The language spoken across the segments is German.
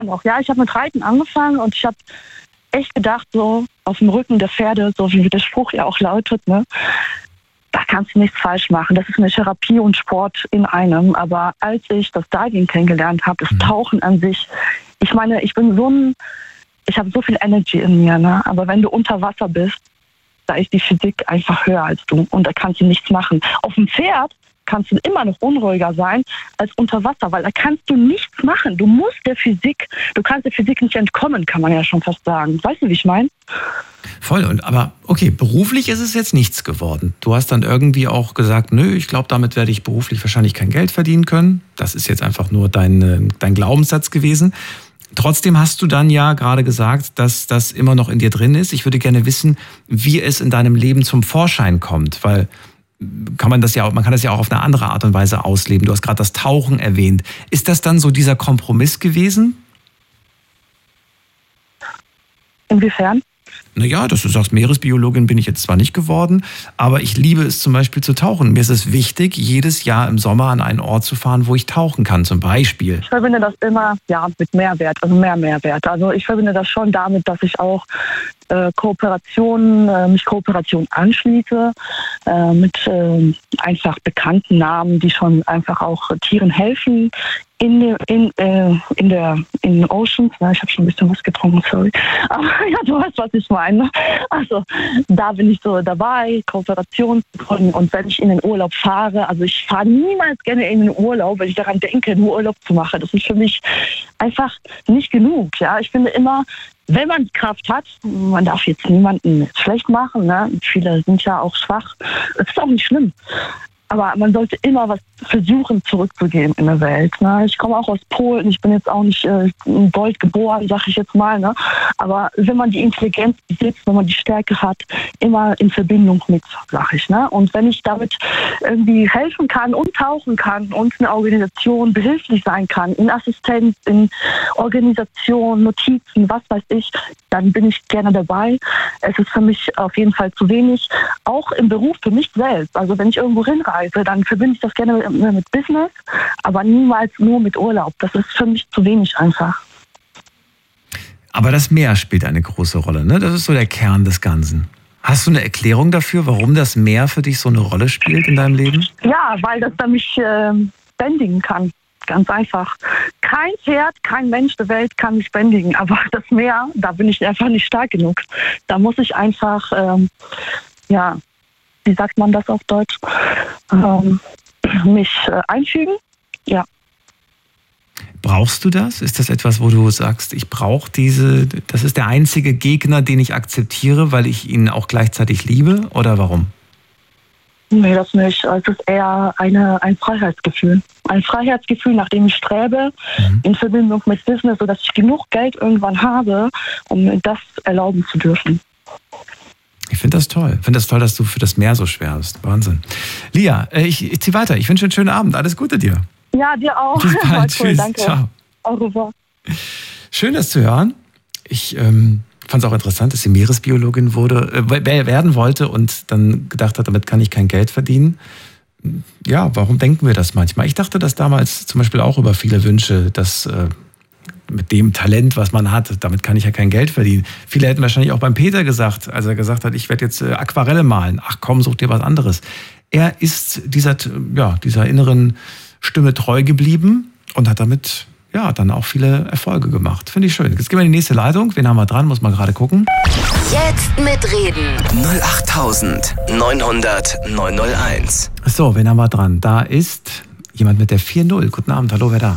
Auch ja, ich habe mit Reiten angefangen und ich habe echt gedacht, so auf dem Rücken der Pferde, so wie der Spruch ja auch lautet, ne, da kannst du nichts falsch machen. Das ist eine Therapie und Sport in einem. Aber als ich das Diving kennengelernt habe, das Tauchen an sich, ich meine, ich habe so viel Energy in mir, ne? Aber wenn du unter Wasser bist, da ist die Physik einfach höher als du und da kannst du nichts machen. Auf dem Pferd kannst du immer noch unruhiger sein als unter Wasser, weil da kannst du nichts machen. Du kannst der Physik nicht entkommen, kann man ja schon fast sagen. Weißt du, wie ich meine? Voll, aber okay, beruflich ist es jetzt nichts geworden. Du hast dann irgendwie auch gesagt, nö, ich glaube, damit werde ich beruflich wahrscheinlich kein Geld verdienen können. Das ist jetzt einfach nur dein Glaubenssatz gewesen. Trotzdem hast du dann ja gerade gesagt, dass das immer noch in dir drin ist. Ich würde gerne wissen, wie es in deinem Leben zum Vorschein kommt, weil man kann das ja auch auf eine andere Art und Weise ausleben. Du hast gerade das Tauchen erwähnt. Ist das dann so dieser Kompromiss gewesen? Inwiefern? Naja, dass du sagst, Meeresbiologin bin ich jetzt zwar nicht geworden, aber ich liebe es zum Beispiel zu tauchen. Mir ist es wichtig, jedes Jahr im Sommer an einen Ort zu fahren, wo ich tauchen kann, zum Beispiel. Ich verbinde das immer mit Mehrwert, also mehr Mehrwert. Also ich verbinde das schon damit, dass ich auch Kooperationen anschließe mit einfach bekannten Namen, die schon einfach auch Tieren helfen in Oceans. Ja, ich habe schon ein bisschen was getrunken, sorry. Aber ja, du weißt, was ich meine. Also da bin ich so dabei, Kooperationen zu gründen. Und wenn ich in den Urlaub fahre, also ich fahre niemals gerne in den Urlaub, wenn ich daran denke, nur Urlaub zu machen. Das ist für mich einfach nicht genug. Ja, ich finde immer, wenn man die Kraft hat, man darf jetzt niemanden schlecht machen, ne? Viele sind ja auch schwach, das ist auch nicht schlimm. Aber man sollte immer was versuchen, zurückzugeben in der Welt. Ne? Ich komme auch aus Polen, ich bin jetzt auch nicht in Gold geboren, sag ich jetzt mal. Ne? Aber wenn man die Intelligenz besitzt, wenn man die Stärke hat, immer in Verbindung mit, sag ich. Ne? Und wenn ich damit irgendwie helfen kann und tauchen kann und eine Organisation behilflich sein kann, in Assistenz, in Organisation, Notizen, was weiß ich, dann bin ich gerne dabei. Es ist für mich auf jeden Fall zu wenig. Auch im Beruf für mich selbst. Also wenn ich irgendwo hinreise, dann verbinde ich das gerne mit Business, aber niemals nur mit Urlaub. Das ist für mich zu wenig einfach. Aber das Meer spielt eine große Rolle, ne? Das ist so der Kern des Ganzen. Hast du eine Erklärung dafür, warum das Meer für dich so eine Rolle spielt in deinem Leben? Ja, weil das dann mich bändigen kann. Ganz einfach. Kein Pferd, kein Mensch der Welt kann mich bändigen. Aber das Meer, da bin ich einfach nicht stark genug. Da muss ich einfach, wie sagt man das auf Deutsch, mich einfügen. Ja. Brauchst du das? Ist das etwas, wo du sagst, ich brauche das ist der einzige Gegner, den ich akzeptiere, weil ich ihn auch gleichzeitig liebe? Oder warum? Nee, das nicht. Es ist eher ein Freiheitsgefühl. Ein Freiheitsgefühl, nach dem ich strebe, in Verbindung mit Business, sodass ich genug Geld irgendwann habe, um mir das erlauben zu dürfen. Ich finde das toll. Ich finde das toll, dass du für das Meer so schwer bist. Wahnsinn. Lia, ich ziehe weiter. Ich wünsche einen schönen Abend. Alles Gute dir. Ja, dir auch. Bis bald. Cool, tschüss. danke. Ciao. Au revoir. Schön, das zu hören. Ich fand es auch interessant, dass sie Meeresbiologin werden wollte und dann gedacht hat, damit kann ich kein Geld verdienen. Ja, warum denken wir das manchmal? Ich dachte das damals zum Beispiel auch über viele Wünsche, dass mit dem Talent, was man hat, damit kann ich ja kein Geld verdienen. Viele hätten wahrscheinlich auch beim Peter gesagt, als er gesagt hat, ich werde jetzt Aquarelle malen. Ach komm, such dir was anderes. Er ist dieser inneren Stimme treu geblieben und hat damit dann auch viele Erfolge gemacht. Finde ich schön. Jetzt gehen wir in die nächste Leitung. Wen haben wir dran? Muss man gerade gucken. Jetzt mitreden. 08900 901. So, wen haben wir dran? Da ist jemand mit der 4-0. Guten Abend. Hallo, wer da?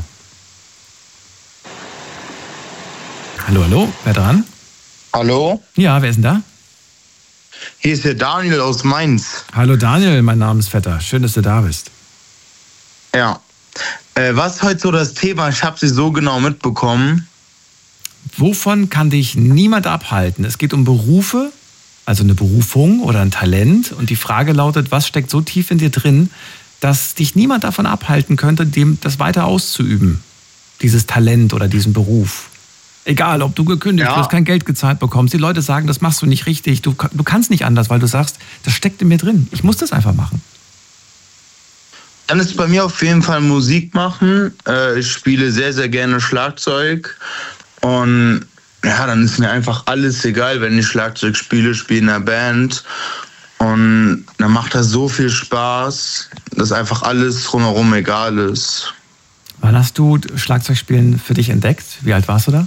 Hallo, wer dran? Hallo? Ja, wer ist denn da? Hier ist der Daniel aus Mainz. Hallo Daniel, mein Name ist Vetter. Schön, dass du da bist. Ja. Was ist heute so das Thema? Ich habe sie so genau mitbekommen. Wovon kann dich niemand abhalten? Es geht um Berufe, also eine Berufung oder ein Talent. Und die Frage lautet, was steckt so tief in dir drin, dass dich niemand davon abhalten könnte, das weiter auszuüben? Dieses Talent oder diesen Beruf. Egal, ob du gekündigt wirst, kein Geld gezahlt bekommst. Die Leute sagen, das machst du nicht richtig. Du kannst nicht anders, weil du sagst, das steckt in mir drin. Ich muss das einfach machen. Dann ist bei mir auf jeden Fall Musik machen. Ich spiele sehr, sehr gerne Schlagzeug. Und ja, dann ist mir einfach alles egal, wenn ich Schlagzeug spiele in einer Band. Und dann macht das so viel Spaß, dass einfach alles drumherum egal ist. Wann hast du Schlagzeugspielen für dich entdeckt? Wie alt warst du da?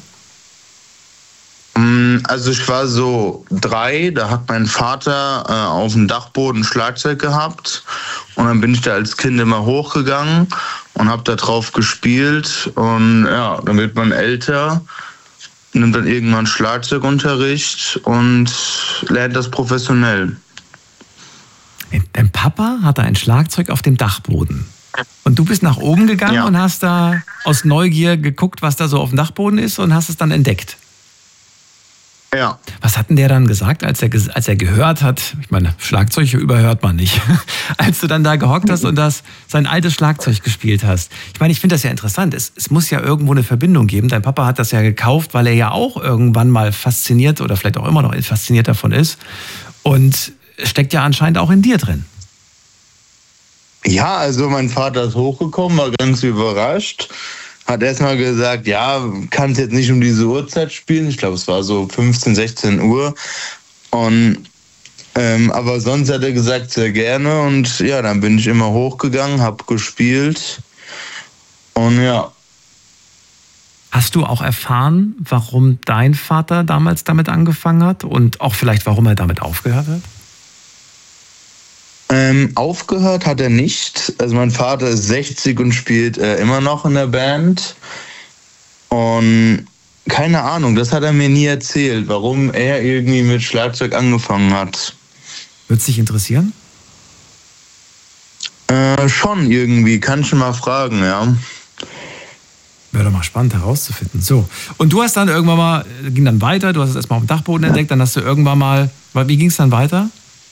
Also ich war so 3, da hat mein Vater auf dem Dachboden Schlagzeug gehabt. Und dann bin ich da als Kind immer hochgegangen und habe da drauf gespielt. Und ja, dann wird man älter, nimmt dann irgendwann Schlagzeugunterricht und lernt das professionell. Dein Papa hatte ein Schlagzeug auf dem Dachboden. Und du bist nach oben gegangen und hast da aus Neugier geguckt, was da so auf dem Dachboden ist und hast es dann entdeckt. Ja. Was hat denn der dann gesagt, als er gehört hat, ich meine, Schlagzeug überhört man nicht, als du dann da gehockt hast und sein altes Schlagzeug gespielt hast? Ich meine, ich finde das ja interessant. Es muss ja irgendwo eine Verbindung geben. Dein Papa hat das ja gekauft, weil er ja auch irgendwann mal fasziniert oder vielleicht auch immer noch fasziniert davon ist. Und es steckt ja anscheinend auch in dir drin. Ja, also mein Vater ist hochgekommen, war ganz überrascht. Hat erstmal gesagt, ja, kannst jetzt nicht um diese Uhrzeit spielen. Ich glaube, es war so 15, 16 Uhr. Und, aber sonst hat er gesagt, sehr gerne. Und ja, dann bin ich immer hochgegangen, habe gespielt. Und ja. Hast du auch erfahren, warum dein Vater damals damit angefangen hat? Und auch vielleicht, warum er damit aufgehört hat? Aufgehört hat er nicht. Also mein Vater ist 60 und spielt immer noch in der Band. Und keine Ahnung, das hat er mir nie erzählt, warum er irgendwie mit Schlagzeug angefangen hat. Würde es dich interessieren? Schon irgendwie, kann ich mal fragen, ja. Wäre doch mal spannend herauszufinden. So, und du hast dann irgendwann mal, ging dann weiter, du hast es erstmal auf dem Dachboden entdeckt, dann hast du irgendwann mal, wie ging es dann weiter?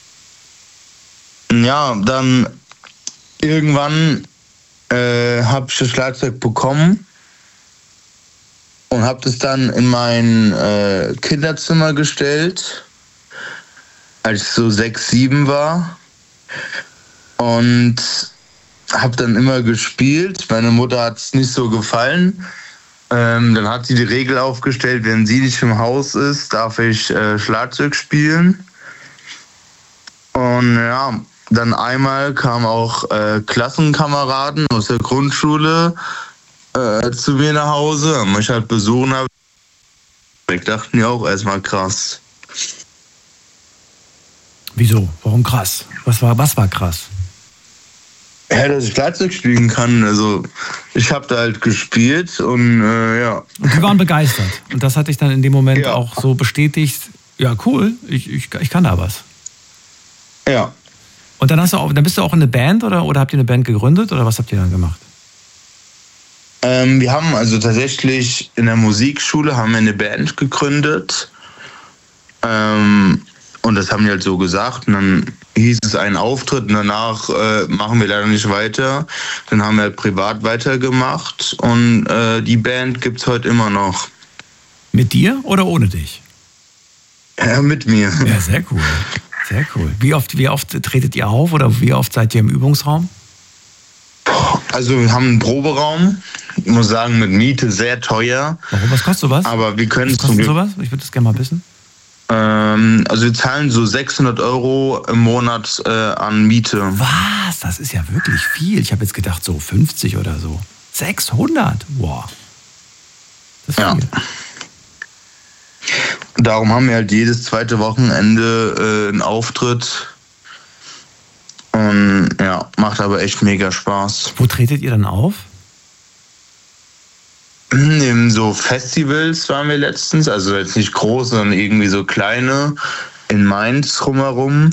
Ja, dann irgendwann habe ich das Schlagzeug bekommen und habe das dann in mein Kinderzimmer gestellt, als ich so 6, 7 war. Und habe dann immer gespielt. Meine Mutter hat es nicht so gefallen. Dann hat sie die Regel aufgestellt, wenn sie nicht im Haus ist, darf ich Schlagzeug spielen. Und ja, dann einmal kamen auch Klassenkameraden aus der Grundschule zu mir nach Hause, haben mich halt besuchen. Ich dachte mir auch erstmal krass. Wieso? Warum krass? Was war krass? Ja, dass ich Schlagzeug spielen kann. Also ich habe da halt gespielt und ja. Und die waren begeistert. Und das hat dich dann in dem Moment auch so bestätigt, ja cool, ich kann da was. Ja. Und dann bist du auch in eine Band oder habt ihr eine Band gegründet oder was habt ihr dann gemacht? Wir haben also tatsächlich in der Musikschule haben wir eine Band gegründet. Und das haben die halt so gesagt. Und dann hieß es einen Auftritt und danach machen wir leider nicht weiter. Dann haben wir halt privat weitergemacht und die Band gibt's heute immer noch. Mit dir oder ohne dich? Ja, mit mir. Ja, sehr cool. Sehr cool. Wie oft tretet ihr auf oder wie oft seid ihr im Übungsraum? Also wir haben einen Proberaum. Ich muss sagen, mit Miete sehr teuer. Warum? Was kostet sowas? Aber wir können was kostet sowas? Ich würde das gerne mal wissen. Also wir zahlen so 600 € im Monat an Miete. Was? Das ist ja wirklich viel. Ich habe jetzt gedacht so 50 oder so. 600? Wow. Das ist viel. Darum haben wir halt jedes zweite Wochenende einen Auftritt. Und ja, macht aber echt mega Spaß. Wo tretet ihr dann auf? In so Festivals waren wir letztens, also jetzt nicht groß, sondern irgendwie so kleine, in Mainz drumherum.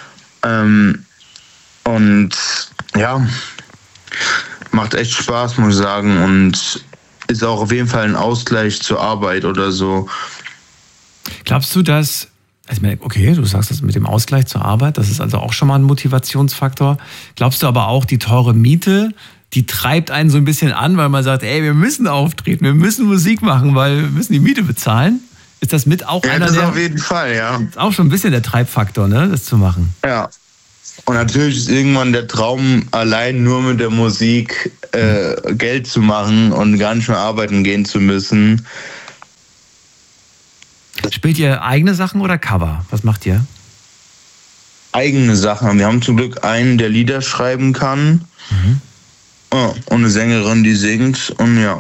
Und ja, macht echt Spaß, muss ich sagen. Und ist auch auf jeden Fall ein Ausgleich zur Arbeit oder so. Glaubst du, dass, okay, du sagst das mit dem Ausgleich zur Arbeit, das ist also auch schon mal ein Motivationsfaktor. Glaubst du aber auch, die teure Miete, die treibt einen so ein bisschen an, weil man sagt, ey, wir müssen auftreten, wir müssen Musik machen, weil wir müssen die Miete bezahlen? Ist das mit auch einer das auf jeden Fall, ja. Ist auch schon ein bisschen der Treibfaktor, ne, das zu machen? Ja. Und natürlich ist irgendwann der Traum, allein nur mit der Musik Geld zu machen und gar nicht mehr arbeiten gehen zu müssen. Spielt ihr eigene Sachen oder Cover? Was macht ihr? Eigene Sachen. Wir haben zum Glück einen, der Lieder schreiben kann. Und eine Sängerin, die singt. Und ja.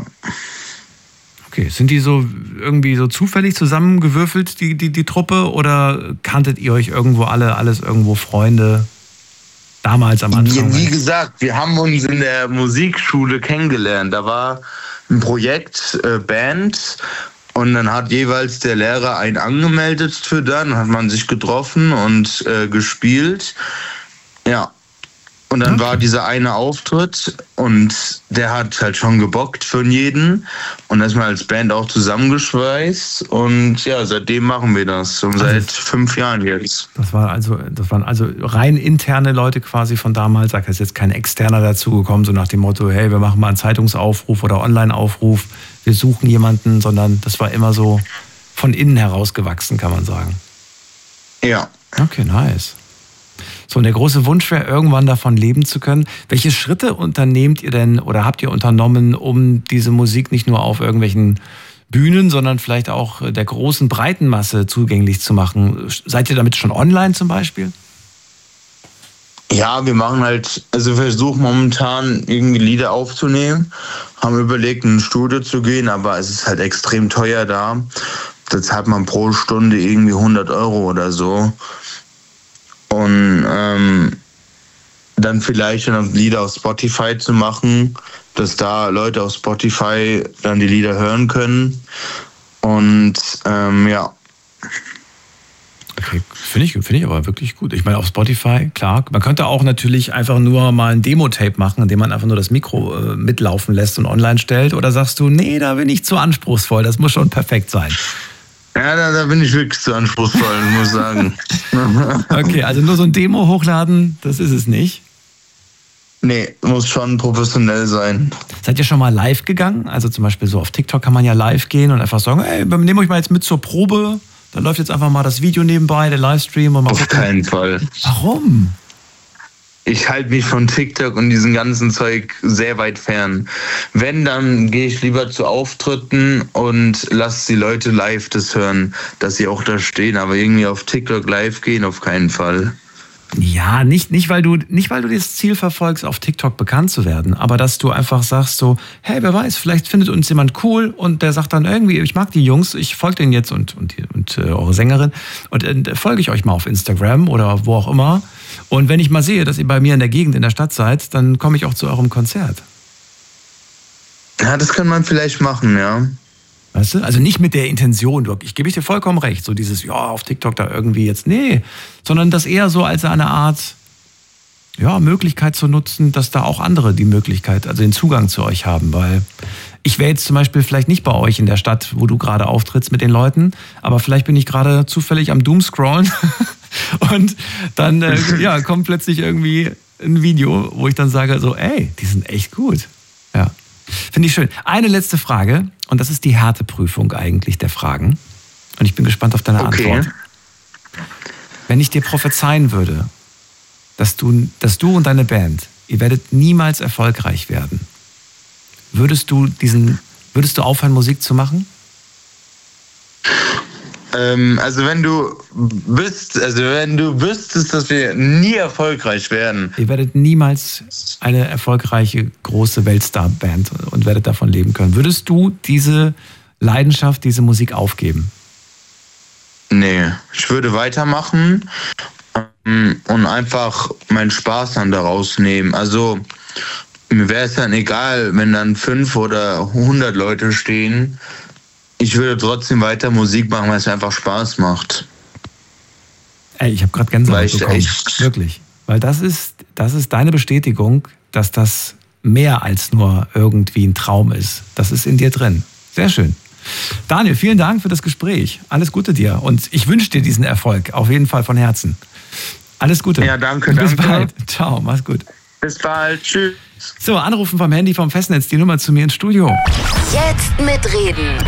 Okay, sind die so irgendwie so zufällig zusammengewürfelt, die Truppe? Oder kanntet ihr euch irgendwo alles irgendwo Freunde? Damals am Anfang? Wie gesagt, wir haben uns in der Musikschule kennengelernt. Da war ein Projekt, Band. Und dann hat jeweils der Lehrer einen angemeldet für dann hat man sich getroffen und gespielt. Ja. Und dann war dieser eine Auftritt und der hat halt schon gebockt für jeden. Und da ist man als Band auch zusammengeschweißt. Und ja, seitdem machen wir das. Und seit 5 Jahren jetzt. Das waren also rein interne Leute quasi von damals. Da ist jetzt kein Externer dazugekommen, so nach dem Motto, hey, wir machen mal einen Zeitungsaufruf oder Online-Aufruf. Wir suchen jemanden, sondern das war immer so von innen herausgewachsen, kann man sagen. Ja. Okay, nice. So, und der große Wunsch wäre, irgendwann davon leben zu können. Welche Schritte unternehmt ihr denn oder habt ihr unternommen, um diese Musik nicht nur auf irgendwelchen Bühnen, sondern vielleicht auch der großen breiten Masse zugänglich zu machen? Seid ihr damit schon online zum Beispiel? Ja, wir machen halt, also versuchen momentan irgendwie Lieder aufzunehmen, haben überlegt, in ein Studio zu gehen, aber es ist halt extrem teuer da. Da zahlt man pro Stunde irgendwie 100 Euro oder so. Und dann vielleicht noch Lieder auf Spotify zu machen, dass da Leute auf Spotify dann die Lieder hören können. Und ja. Okay, finde ich aber wirklich gut. Ich meine, auf Spotify, klar, man könnte auch natürlich einfach nur mal ein Demo-Tape machen, indem man einfach nur das Mikro mitlaufen lässt und online stellt. Oder sagst du, nee, da bin ich zu anspruchsvoll, das muss schon perfekt sein. Ja, da bin ich wirklich zu anspruchsvoll, muss ich sagen. Okay, also nur so ein Demo hochladen, das ist es nicht? Nee, muss schon professionell sein. Seid ihr schon mal live gegangen? Also zum Beispiel so auf TikTok kann man ja live gehen und einfach sagen, ey, wir nehmen euch mal jetzt mit zur Probe. Da läuft jetzt einfach mal das Video nebenbei, der Livestream. Und mal auf keinen Fall. Warum? Ich halte mich von TikTok und diesem ganzen Zeug sehr weit fern. Wenn, dann gehe ich lieber zu Auftritten und lasse die Leute live das hören, dass sie auch da stehen. Aber irgendwie auf TikTok live gehen, auf keinen Fall. Ja, nicht weil du das Ziel verfolgst, auf TikTok bekannt zu werden, aber dass du einfach sagst so, hey, wer weiß, vielleicht findet uns jemand cool und der sagt dann irgendwie, ich mag die Jungs, ich folge denen jetzt und eure Sängerin und folge ich euch mal auf Instagram oder wo auch immer. Und wenn ich mal sehe, dass ihr bei mir in der Gegend, in der Stadt seid, dann komme ich auch zu eurem Konzert. Ja, das kann man vielleicht machen, ja. Weißt du? Also nicht mit der Intention, ich gebe dir vollkommen recht, so dieses, ja, auf TikTok da irgendwie jetzt, nee, sondern das eher so als eine Art, ja, Möglichkeit zu nutzen, dass da auch andere die Möglichkeit, also den Zugang zu euch haben, weil ich wäre jetzt zum Beispiel vielleicht nicht bei euch in der Stadt, wo du gerade auftrittst mit den Leuten, aber vielleicht bin ich gerade zufällig am Doomscrollen und dann ja, kommt plötzlich irgendwie ein Video, wo ich dann sage so, ey, die sind echt gut, ja. Finde ich schön. Eine letzte Frage, und das ist die Härteprüfung eigentlich der Fragen. Und ich bin gespannt auf deine Antwort. Wenn ich dir prophezeien würde, dass du und deine Band, ihr werdet niemals erfolgreich werden, würdest du aufhören, Musik zu machen? Also wenn du wüsstest, dass wir nie erfolgreich werden. Ihr werdet niemals eine erfolgreiche, große Weltstar-Band und werdet davon leben können. Würdest du diese Leidenschaft, diese Musik aufgeben? Nee, ich würde weitermachen und einfach meinen Spaß dann daraus nehmen. Also mir wäre es dann egal, wenn dann 5 oder 100 Leute stehen. Ich würde trotzdem weiter Musik machen, weil es einfach Spaß macht. Ey, ich habe gerade Gänsehaut bekommen. Wirklich. Weil das ist deine Bestätigung, dass das mehr als nur irgendwie ein Traum ist. Das ist in dir drin. Sehr schön. Daniel, vielen Dank für das Gespräch. Alles Gute dir. Und ich wünsche dir diesen Erfolg. Auf jeden Fall von Herzen. Alles Gute. Ja, danke. Bis bald. Ciao, mach's gut. Bis bald. Tschüss. So, anrufen vom Handy vom Festnetz, die Nummer zu mir ins Studio. Jetzt mitreden.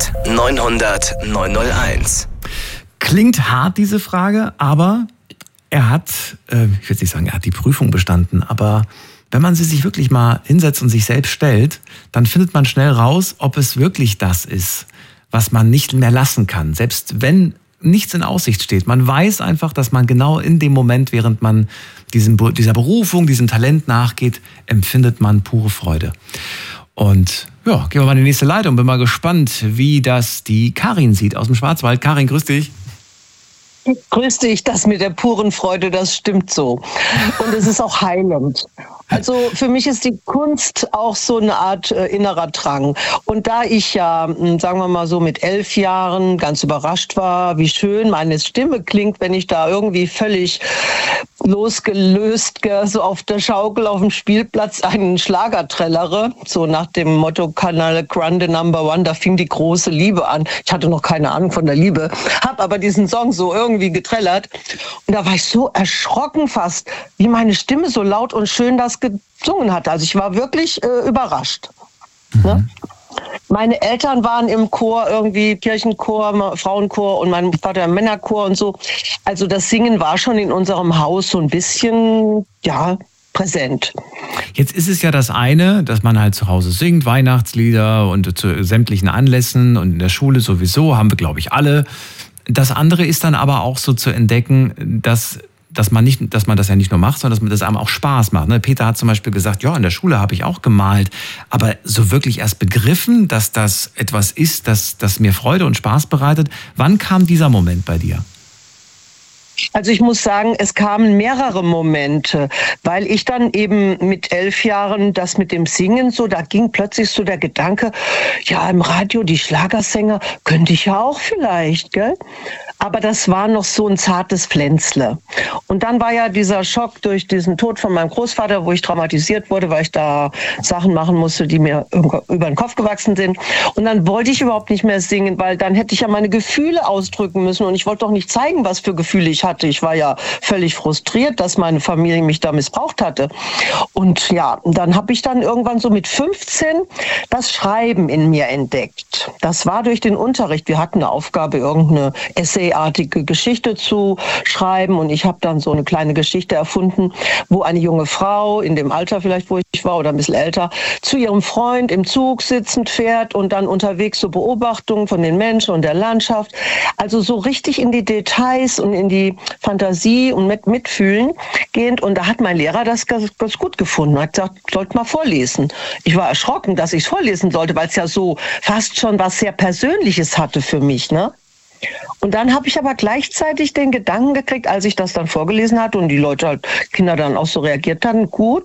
08900 901. Klingt hart, diese Frage, aber er hat, ich will nicht sagen, er hat die Prüfung bestanden, aber wenn man sie sich wirklich mal hinsetzt und sich selbst stellt, dann findet man schnell raus, ob es wirklich das ist, was man nicht mehr lassen kann. Selbst wenn nichts in Aussicht steht. Man weiß einfach, dass man genau in dem Moment, während man dieser Berufung, diesem Talent nachgeht, empfindet man pure Freude. Und ja, gehen wir mal in die nächste Leitung. Bin mal gespannt, wie das die Karin sieht aus dem Schwarzwald. Karin, grüß dich. Grüß dich, das mit der puren Freude, das stimmt so. Und es ist auch heilend. Also für mich ist die Kunst auch so eine Art innerer Drang. Und da ich ja, sagen wir mal so, mit 11 Jahren ganz überrascht war, wie schön meine Stimme klingt, wenn ich da irgendwie völlig losgelöst so auf der Schaukel auf dem Spielplatz einen Schlager trällere, so nach dem Motto Canale Grande Number One, da fing die große Liebe an. Ich hatte noch keine Ahnung von der Liebe, habe aber diesen Song so irgendwie geträllert. Und da war ich so erschrocken fast, wie meine Stimme so laut und schön das gesungen hat. Also ich war wirklich überrascht. Ne? Meine Eltern waren im Chor, irgendwie Kirchenchor, Frauenchor und mein Vater im Männerchor und so. Also das Singen war schon in unserem Haus so ein bisschen, ja, präsent. Jetzt ist es ja das eine, dass man halt zu Hause singt, Weihnachtslieder und zu sämtlichen Anlässen und in der Schule sowieso, haben wir, glaube ich, alle. Das andere ist dann aber auch so zu entdecken, dass man das ja nicht nur macht, sondern dass das einem auch Spaß macht. Peter hat zum Beispiel gesagt, ja, in der Schule habe ich auch gemalt, aber so wirklich erst begriffen, dass das etwas ist, das mir Freude und Spaß bereitet. Wann kam dieser Moment bei dir? Also ich muss sagen, es kamen mehrere Momente, weil ich dann eben mit 11 Jahren das mit dem Singen so, da ging plötzlich so der Gedanke, ja, im Radio, die Schlagersänger, könnte ich ja auch vielleicht, gell? Aber das war noch so ein zartes Pflänzle. Und dann war ja dieser Schock durch diesen Tod von meinem Großvater, wo ich traumatisiert wurde, weil ich da Sachen machen musste, die mir über den Kopf gewachsen sind. Und dann wollte ich überhaupt nicht mehr singen, weil dann hätte ich ja meine Gefühle ausdrücken müssen. Und ich wollte doch nicht zeigen, was für Gefühle ich hatte. Ich war ja völlig frustriert, dass meine Familie mich da missbraucht hatte. Und ja, dann habe ich dann irgendwann so mit 15 das Schreiben in mir entdeckt. Das war durch den Unterricht. Wir hatten eine Aufgabe, irgendeine Essayartige Geschichte zu schreiben. Und ich habe dann so eine kleine Geschichte erfunden, wo eine junge Frau, in dem Alter vielleicht, wo ich war, oder ein bisschen älter, zu ihrem Freund im Zug sitzend fährt und dann unterwegs so Beobachtungen von den Menschen und der Landschaft. Also so richtig in die Details und in die Fantasie und Mitfühlen gehend. Und da hat mein Lehrer das ganz gut gefunden. Er hat gesagt, sollte mal vorlesen. Ich war erschrocken, dass ich es vorlesen sollte, weil es ja so fast schon was sehr Persönliches hatte für mich, ne? Und dann habe ich aber gleichzeitig den Gedanken gekriegt, als ich das dann vorgelesen hatte und die Leute, halt, Kinder dann auch so reagiert haben, gut,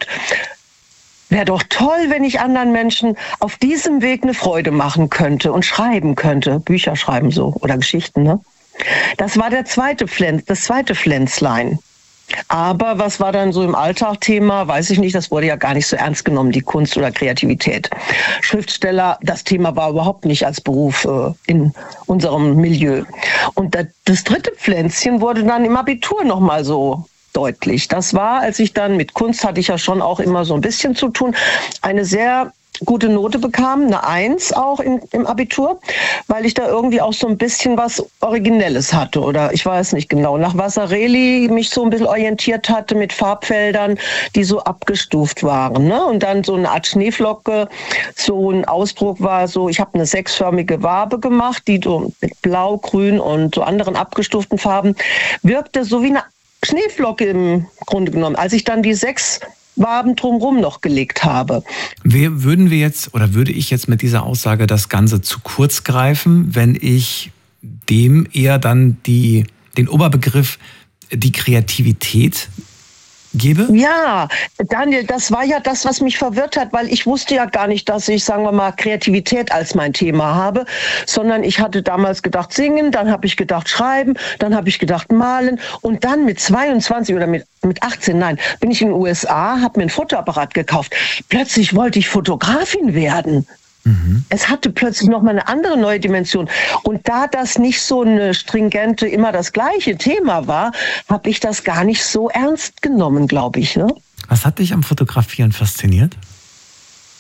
wäre doch toll, wenn ich anderen Menschen auf diesem Weg eine Freude machen könnte und schreiben könnte, Bücher schreiben so oder Geschichten, ne? Das war das zweite Pflänzlein. Aber was war dann so im Alltag Thema, weiß ich nicht, das wurde ja gar nicht so ernst genommen, die Kunst oder Kreativität. Schriftsteller, das Thema war überhaupt nicht als Beruf in unserem Milieu. Und das dritte Pflänzchen wurde dann im Abitur nochmal so deutlich. Das war, als ich dann mit Kunst hatte ich ja schon auch immer so ein bisschen zu tun, eine sehr gute Note bekam, eine 1 auch im Abitur, weil ich da irgendwie auch so ein bisschen was Originelles hatte oder ich weiß nicht genau, nach Vasarely mich so ein bisschen orientiert hatte mit Farbfeldern, die so abgestuft waren, ne? Und dann so eine Art Schneeflocke, so ein Ausdruck war so, ich habe eine 6-förmige Wabe gemacht, die so mit Blau, Grün und so anderen abgestuften Farben wirkte so wie eine Schneeflocke im Grunde genommen. Als ich dann die 6 Waben drumherum noch gelegt habe. Würde ich jetzt mit dieser Aussage das Ganze zu kurz greifen, wenn ich dem eher dann den Oberbegriff, die Kreativität gebe? Ja, Daniel, das war ja das, was mich verwirrt hat, weil ich wusste ja gar nicht, dass ich, sagen wir mal, Kreativität als mein Thema habe, sondern ich hatte damals gedacht singen, dann habe ich gedacht schreiben, dann habe ich gedacht malen und dann mit 22 oder mit 18, bin ich in den USA, habe mir ein Fotoapparat gekauft. Plötzlich wollte ich Fotografin werden. Es hatte plötzlich noch mal eine andere neue Dimension. Und da das nicht so eine stringente, immer das gleiche Thema war, habe ich das gar nicht so ernst genommen, glaube ich. Ne? Was hat dich am Fotografieren fasziniert?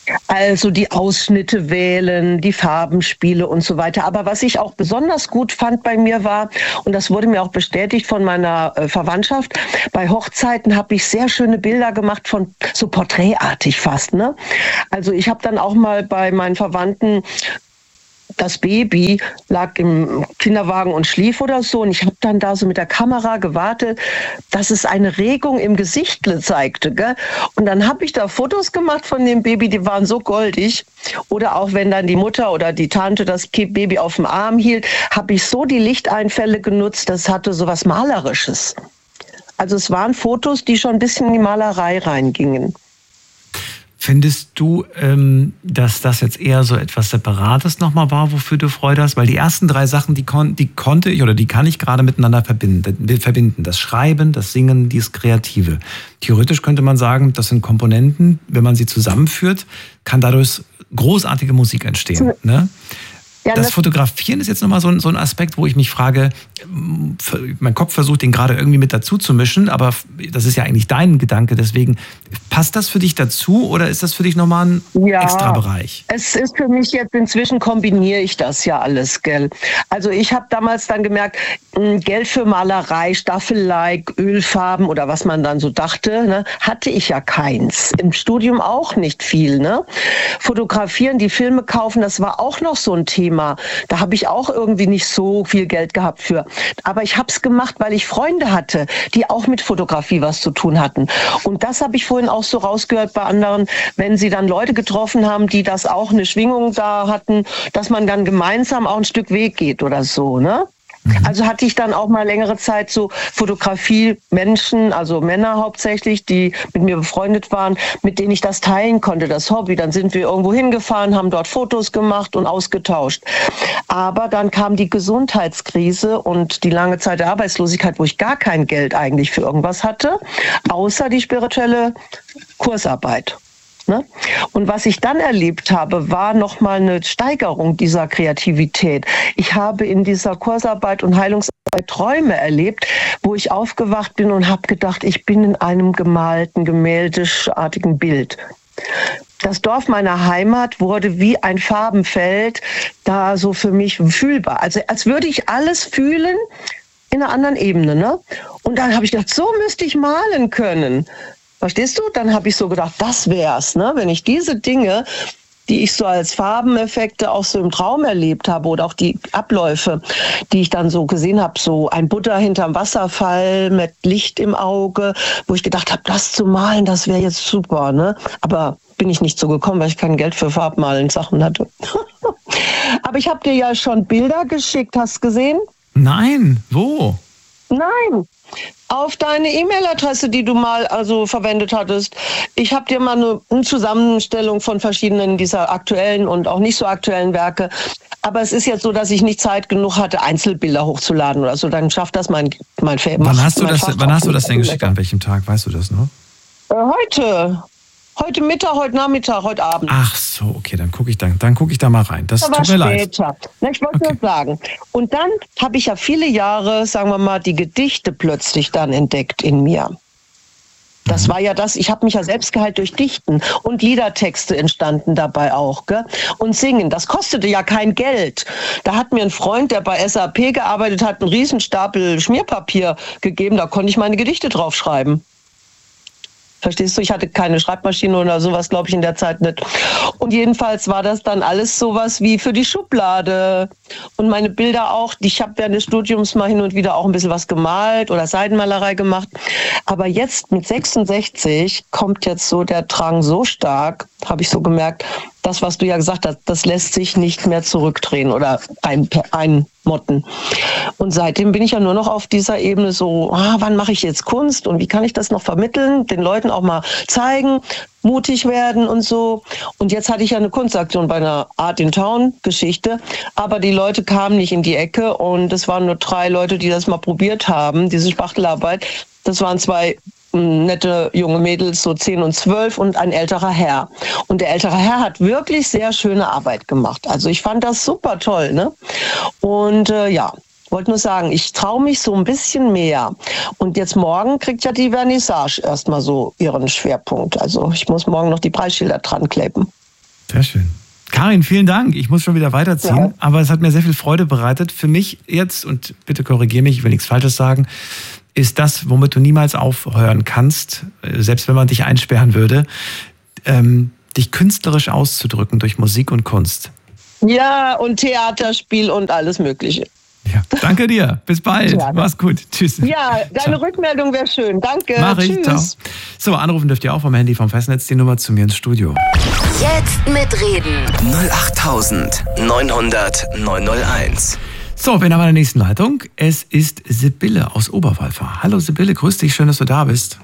Also die Ausschnitte wählen, die Farbenspiele und so weiter. Aber was ich auch besonders gut fand bei mir war, und das wurde mir auch bestätigt von meiner Verwandtschaft, bei Hochzeiten habe ich sehr schöne Bilder gemacht, von so porträtartig fast, ne? Also ich habe dann auch mal bei meinen Verwandten, das Baby lag im Kinderwagen und schlief oder so. Und ich habe dann da so mit der Kamera gewartet, dass es eine Regung im Gesicht zeigte. Gell? Und dann habe ich da Fotos gemacht von dem Baby, die waren so goldig. Oder auch wenn dann die Mutter oder die Tante das Baby auf dem Arm hielt, habe ich so die Lichteinfälle genutzt, das hatte so was Malerisches. Also es waren Fotos, die schon ein bisschen in die Malerei reingingen. Findest du, dass das jetzt eher so etwas Separates nochmal war, wofür du Freude hast? Weil die ersten 3 Sachen, die konnte ich oder die kann ich gerade miteinander verbinden. Das Schreiben, das Singen, dieses Kreative. Theoretisch könnte man sagen, das sind Komponenten, wenn man sie zusammenführt, kann dadurch großartige Musik entstehen. Ne? Ja, das Fotografieren ist jetzt nochmal so ein Aspekt, wo ich mich frage, mein Kopf versucht, den gerade irgendwie mit dazu zu mischen, aber das ist ja eigentlich dein Gedanke, deswegen, passt das für dich dazu oder ist das für dich nochmal ein Extrabereich? Es ist für mich jetzt, inzwischen kombiniere ich das ja alles, gell. Also ich habe damals dann gemerkt, Geld für Malerei, Staffelei, Ölfarben oder was man dann so dachte, ne, hatte ich ja keins. Im Studium auch nicht viel, ne. Fotografieren, die Filme kaufen, das war auch noch so ein Thema. Da habe ich auch irgendwie nicht so viel Geld gehabt für. Aber ich habe es gemacht, weil ich Freunde hatte, die auch mit Fotografie was zu tun hatten. Und das habe ich vorhin auch so rausgehört bei anderen, wenn sie dann Leute getroffen haben, die das auch eine Schwingung da hatten, dass man dann gemeinsam auch ein Stück Weg geht oder so, ne? Also hatte ich dann auch mal längere Zeit so Fotografie-Menschen, also Männer hauptsächlich, die mit mir befreundet waren, mit denen ich das teilen konnte, das Hobby. Dann sind wir irgendwo hingefahren, haben dort Fotos gemacht und ausgetauscht. Aber dann kam die Gesundheitskrise und die lange Zeit der Arbeitslosigkeit, wo ich gar kein Geld eigentlich für irgendwas hatte, außer die spirituelle Kursarbeit. Ne? Und was ich dann erlebt habe, war nochmal eine Steigerung dieser Kreativität. Ich habe in dieser Kursarbeit und Heilungsarbeit Träume erlebt, wo ich aufgewacht bin und habe gedacht, ich bin in einem gemalten, gemäldeartigen Bild. Das Dorf meiner Heimat wurde wie ein Farbenfeld da so für mich fühlbar. Also als würde ich alles fühlen in einer anderen Ebene. Ne? Und dann habe ich gedacht, so müsste ich malen können. Verstehst du? Dann habe ich so gedacht, das wär's, ne? Wenn ich diese Dinge, die ich so als Farbeneffekte auch so im Traum erlebt habe oder auch die Abläufe, die ich dann so gesehen habe, so ein Buddha hinterm Wasserfall mit Licht im Auge, wo ich gedacht habe, das zu malen, das wäre jetzt super, ne? Aber bin ich nicht so gekommen, weil ich kein Geld für Farbmalen Sachen hatte. Aber ich habe dir ja schon Bilder geschickt, hast du gesehen? Nein, wo? Nein. Auf deine E-Mail-Adresse, die du mal verwendet hattest. Ich habe dir mal eine Zusammenstellung von verschiedenen dieser aktuellen und auch nicht so aktuellen Werke. Aber es ist jetzt so, dass ich nicht Zeit genug hatte, Einzelbilder hochzuladen oder so. Dann schafft das mein Wann hast du das denn geschickt? An welchem Tag? Weißt du das noch? Heute. Heute Mittag, heute Nachmittag, heute Abend. Ach so, okay, dann gucke ich da mal rein. Das tut mir leid. Ich wollte nur sagen. Und dann habe ich ja viele Jahre, sagen wir mal, die Gedichte plötzlich dann entdeckt in mir. Das war ja das, ich habe mich ja selbst geheilt durch Dichten und Liedertexte entstanden dabei auch. Gell? Und Singen, das kostete ja kein Geld. Da hat mir ein Freund, der bei SAP gearbeitet hat, einen Riesenstapel Schmierpapier gegeben, da konnte ich meine Gedichte draufschreiben. Verstehst du? Ich hatte keine Schreibmaschine oder sowas, glaube ich, in der Zeit nicht. Und jedenfalls war das dann alles sowas wie für die Schublade. Und meine Bilder auch. Ich habe während des Studiums mal hin und wieder auch ein bisschen was gemalt oder Seidenmalerei gemacht. Aber jetzt mit 66 kommt jetzt so der Drang so stark, habe ich so gemerkt, das, was du ja gesagt hast, das lässt sich nicht mehr zurückdrehen oder einmotten. Und seitdem bin ich ja nur noch auf dieser Ebene so, wann mache ich jetzt Kunst und wie kann ich das noch vermitteln, den Leuten auch mal zeigen, mutig werden und so. Und jetzt hatte ich ja eine Kunstaktion bei einer Art in Town Geschichte, aber die Leute kamen nicht in die Ecke und es waren nur 3 Leute, die das mal probiert haben, diese Spachtelarbeit. Das waren 2 nette junge Mädels, so 10 und 12 und ein älterer Herr. Und der ältere Herr hat wirklich sehr schöne Arbeit gemacht. Also ich fand das super toll, ne? Und wollte nur sagen, ich traue mich so ein bisschen mehr. Und jetzt morgen kriegt ja die Vernissage erstmal so ihren Schwerpunkt. Also ich muss morgen noch die Preisschilder dran kleben. Sehr schön. Karin, vielen Dank. Ich muss schon wieder weiterziehen, aber es hat mir sehr viel Freude bereitet. Für mich jetzt, und bitte korrigiere mich, ich will nichts Falsches sagen, ist das, womit du niemals aufhören kannst, selbst wenn man dich einsperren würde, dich künstlerisch auszudrücken durch Musik und Kunst. Ja, und Theaterspiel und alles Mögliche. Ja, danke dir. Bis bald. Ja, mach's gut. Tschüss. Ja, deine Rückmeldung wäre schön. Danke. Mach ich. Tschüss. Ciao. So, anrufen dürft ihr auch vom Handy vom Festnetz die Nummer zu mir ins Studio. Jetzt mitreden. 08900 901. So, wen haben wir in der nächsten Leitung? Es ist Sibylle aus Oberwalfer. Hallo Sibylle, grüß dich. Schön, dass du da bist.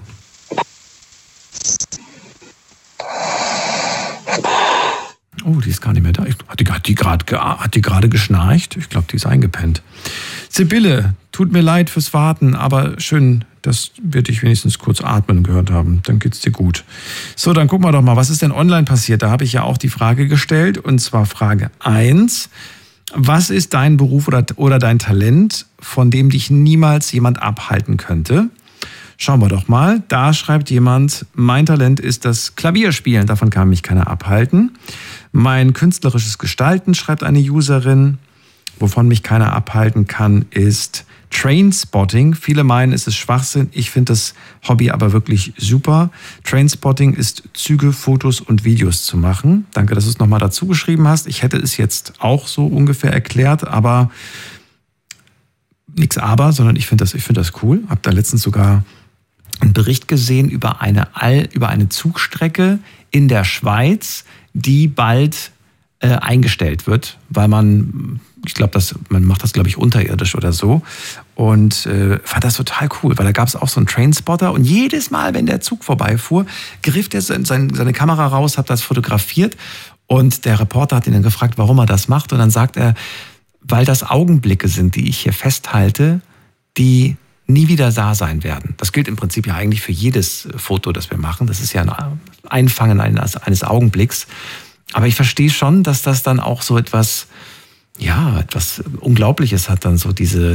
Oh, die ist gar nicht mehr da. Hat die gerade geschnarcht? Ich glaube, die ist eingepennt. Sibylle, tut mir leid fürs Warten, aber schön, dass wir dich wenigstens kurz atmen gehört haben. Dann geht's dir gut. So, dann gucken wir doch mal, was ist denn online passiert? Da habe ich ja auch die Frage gestellt, und zwar Frage 1. Was ist dein Beruf oder dein Talent, von dem dich niemals jemand abhalten könnte? Schauen wir doch mal. Da schreibt jemand, mein Talent ist das Klavierspielen. Davon kann mich keiner abhalten. Mein künstlerisches Gestalten, schreibt eine Userin. Wovon mich keiner abhalten kann, ist Trainspotting. Viele meinen, es ist Schwachsinn. Ich finde das Hobby aber wirklich super. Trainspotting ist Züge, Fotos und Videos zu machen. Danke, dass du es nochmal dazu geschrieben hast. Ich hätte es jetzt auch so ungefähr erklärt, aber nichts aber, sondern ich finde das cool. Habe da letztens sogar einen Bericht gesehen über eine Zugstrecke in der Schweiz, die bald eingestellt wird, weil man macht das, glaube ich, unterirdisch oder so. Und fand das total cool, weil da gab es auch so einen Trainspotter und jedes Mal, wenn der Zug vorbeifuhr, griff der seine Kamera raus, hat das fotografiert und der Reporter hat ihn dann gefragt, warum er das macht, und dann sagt er, weil das Augenblicke sind, die ich hier festhalte, die nie wieder da sein werden. Das gilt im Prinzip ja eigentlich für jedes Foto, das wir machen. Das ist ja ein Einfangen eines Augenblicks. Aber ich verstehe schon, dass das dann auch so etwas Unglaubliches hat, dann so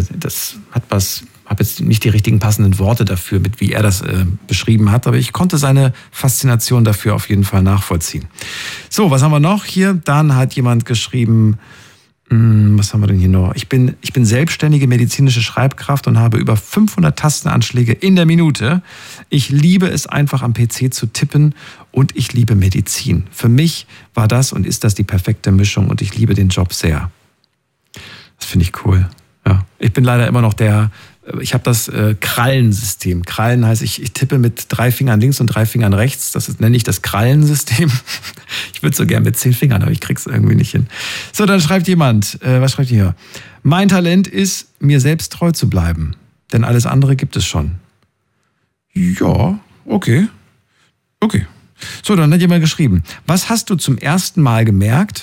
habe jetzt nicht die richtigen passenden Worte dafür, mit wie er das beschrieben hat, aber ich konnte seine Faszination dafür auf jeden Fall nachvollziehen. So, was haben wir noch hier? Dann hat jemand geschrieben, was haben wir denn hier noch? Ich bin selbstständige medizinische Schreibkraft und habe über 500 Tastenanschläge in der Minute. Ich liebe es einfach am PC zu tippen und ich liebe Medizin. Für mich war das und ist das die perfekte Mischung und ich liebe den Job sehr. Das finde ich cool. Ja. Ich bin leider immer noch ich habe das Krallensystem. Krallen heißt, ich tippe mit 3 Fingern links und 3 Fingern rechts. Das nenne ich das Krallensystem. Ich würde so gern mit 10 Fingern, aber ich krieg's irgendwie nicht hin. So, dann schreibt jemand, was schreibt ihr hier? Mein Talent ist, mir selbst treu zu bleiben. Denn alles andere gibt es schon. Ja, okay. So, dann hat jemand geschrieben, wann hast du zum ersten Mal gemerkt,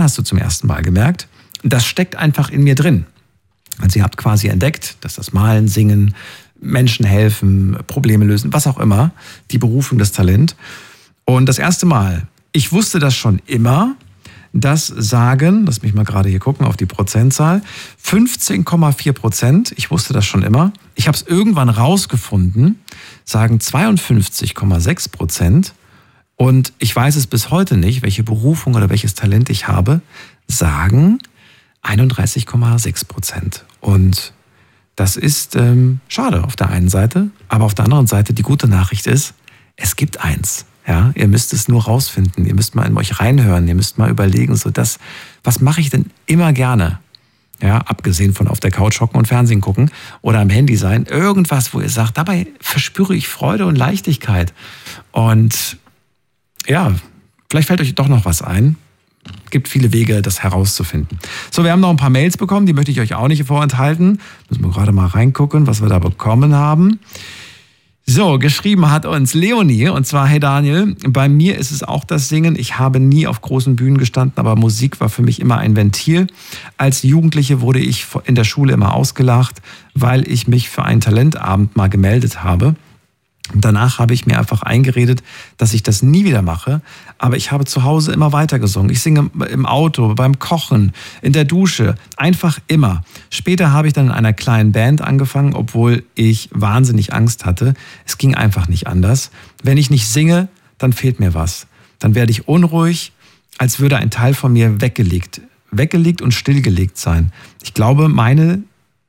das steckt einfach in mir drin. Also ihr habt quasi entdeckt, dass das Malen, Singen, Menschen helfen, Probleme lösen, was auch immer, die Berufung, das Talent. Und das erste Mal, ich wusste das schon immer, das sagen, lass mich mal gerade hier gucken auf die Prozentzahl, 15,4%, ich wusste das schon immer. Ich habe es irgendwann rausgefunden, sagen 52,6%. Und ich weiß es bis heute nicht, welche Berufung oder welches Talent ich habe, sagen 31,6%. Und das ist schade auf der einen Seite, aber auf der anderen Seite die gute Nachricht ist, es gibt eins. Ja, ihr müsst es nur rausfinden, ihr müsst mal in euch reinhören, ihr müsst mal überlegen, was mache ich denn immer gerne? Ja, abgesehen von auf der Couch hocken und Fernsehen gucken oder am Handy sein, irgendwas, wo ihr sagt, dabei verspüre ich Freude und Leichtigkeit. Und ja, vielleicht fällt euch doch noch was ein. Es gibt viele Wege, das herauszufinden. So, wir haben noch ein paar Mails bekommen, die möchte ich euch auch nicht vorenthalten. Müssen wir gerade mal reingucken, was wir da bekommen haben. So, geschrieben hat uns Leonie, und zwar, hey Daniel, bei mir ist es auch das Singen. Ich habe nie auf großen Bühnen gestanden, aber Musik war für mich immer ein Ventil. Als Jugendliche wurde ich in der Schule immer ausgelacht, weil ich mich für einen Talentabend mal gemeldet habe. Und danach habe ich mir einfach eingeredet, dass ich das nie wieder mache. Aber ich habe zu Hause immer weiter gesungen. Ich singe im Auto, beim Kochen, in der Dusche, einfach immer. Später habe ich dann in einer kleinen Band angefangen, obwohl ich wahnsinnig Angst hatte. Es ging einfach nicht anders. Wenn ich nicht singe, dann fehlt mir was. Dann werde ich unruhig. als würde ein Teil von mir weggelegt und stillgelegt sein. Ich glaube, manche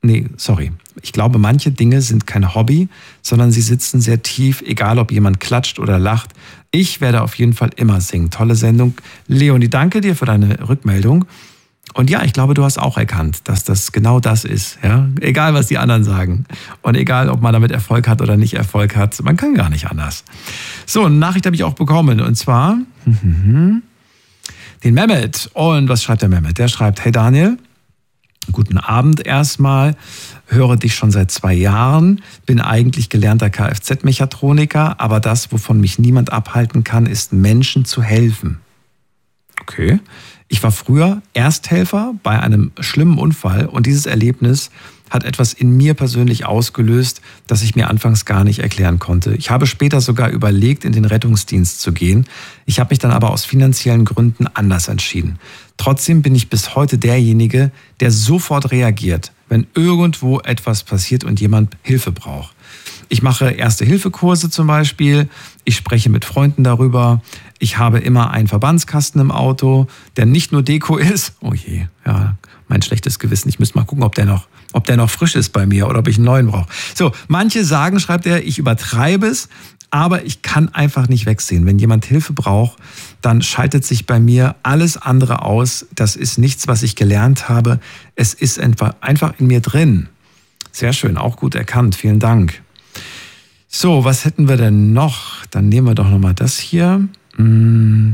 Dinge sind kein Hobby, sondern sie sitzen sehr tief, egal ob jemand klatscht oder lacht. Ich werde auf jeden Fall immer singen. Tolle Sendung. Leonie, danke dir für deine Rückmeldung. Und ja, ich glaube, du hast auch erkannt, dass das genau das ist. Ja? Egal, was die anderen sagen. Und egal, ob man damit Erfolg hat oder nicht Erfolg hat, man kann gar nicht anders. So, eine Nachricht habe ich auch bekommen. Und zwar den Mehmet. Und was schreibt der Mehmet? Der schreibt, hey Daniel, guten Abend erstmal. Höre dich schon seit 2 Jahren, bin eigentlich gelernter Kfz-Mechatroniker, aber das, wovon mich niemand abhalten kann, ist Menschen zu helfen. Okay. Ich war früher Ersthelfer bei einem schlimmen Unfall und dieses Erlebnis hat etwas in mir persönlich ausgelöst, das ich mir anfangs gar nicht erklären konnte. Ich habe später sogar überlegt, in den Rettungsdienst zu gehen. Ich habe mich dann aber aus finanziellen Gründen anders entschieden. Trotzdem bin ich bis heute derjenige, der sofort reagiert, wenn irgendwo etwas passiert und jemand Hilfe braucht. Ich mache Erste-Hilfe-Kurse zum Beispiel. Ich spreche mit Freunden darüber. Ich habe immer einen Verbandskasten im Auto, der nicht nur Deko ist. Oh je, ja, mein schlechtes Gewissen. Ich müsste mal gucken, ob der noch frisch ist bei mir oder ob ich einen neuen brauche. So, manche sagen, schreibt er, ich übertreibe es, aber ich kann einfach nicht wegsehen. Wenn jemand Hilfe braucht, dann schaltet sich bei mir alles andere aus. Das ist nichts, was ich gelernt habe. Es ist einfach in mir drin. Sehr schön, auch gut erkannt. Vielen Dank. So, was hätten wir denn noch? Dann nehmen wir doch nochmal das hier. Finde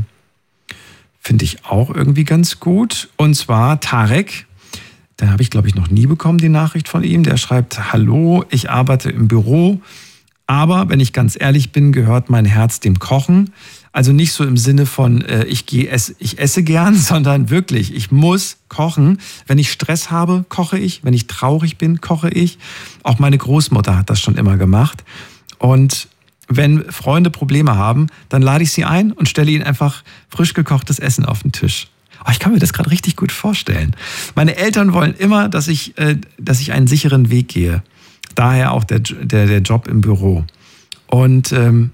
ich auch irgendwie ganz gut. Und zwar Tarek. Den habe ich, glaube ich, noch nie bekommen, die Nachricht von ihm. Der schreibt, hallo, ich arbeite im Büro. Aber wenn ich ganz ehrlich bin, gehört mein Herz dem Kochen. Also nicht so im Sinne von, ich esse gern, sondern wirklich, ich muss kochen. Wenn ich Stress habe, koche ich. Wenn ich traurig bin, koche ich. Auch meine Großmutter hat das schon immer gemacht. Und wenn Freunde Probleme haben, dann lade ich sie ein und stelle ihnen einfach frisch gekochtes Essen auf den Tisch. Oh, ich kann mir das gerade richtig gut vorstellen. Meine Eltern wollen immer, dass ich einen sicheren Weg gehe. Daher auch der Job im Büro. Und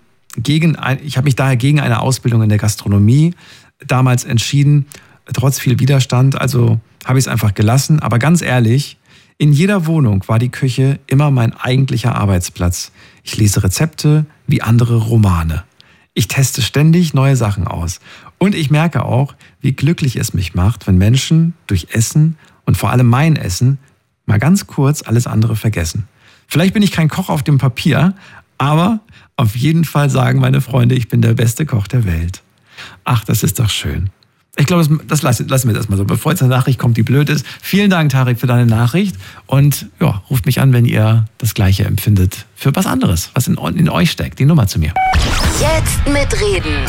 ich habe mich daher gegen eine Ausbildung in der Gastronomie damals entschieden, trotz viel Widerstand. Also habe ich es einfach gelassen. Aber ganz ehrlich, in jeder Wohnung war die Küche immer mein eigentlicher Arbeitsplatz. Ich lese Rezepte wie andere Romane. Ich teste ständig neue Sachen aus. Und ich merke auch, wie glücklich es mich macht, wenn Menschen durch Essen und vor allem mein Essen mal ganz kurz alles andere vergessen. Vielleicht bin ich kein Koch auf dem Papier, aber auf jeden Fall sagen meine Freunde, ich bin der beste Koch der Welt. Ach, das ist doch schön. Ich glaube, das lassen wir das mal so, bevor jetzt eine Nachricht kommt, die blöd ist. Vielen Dank, Tarek, für deine Nachricht. Und ja, ruft mich an, wenn ihr das Gleiche empfindet für was anderes, was in euch steckt. Die Nummer zu mir. Jetzt mitreden.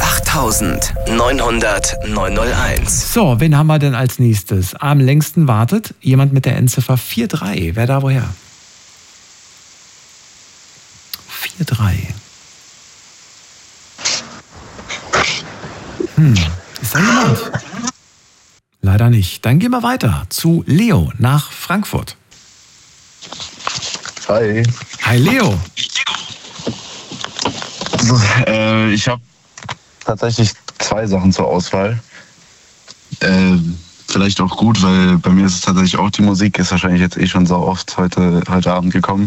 08900 901. So, wen haben wir denn als nächstes? Am längsten wartet jemand mit der Endziffer 43. Wer da woher? 43. Ist da jemand? Leider nicht. Dann gehen wir weiter zu Leo nach Frankfurt. Hi. Hi Leo. Ich habe tatsächlich 2 Sachen zur Auswahl. Vielleicht auch gut, weil bei mir ist es tatsächlich auch die Musik, ist wahrscheinlich jetzt schon so oft heute Abend gekommen.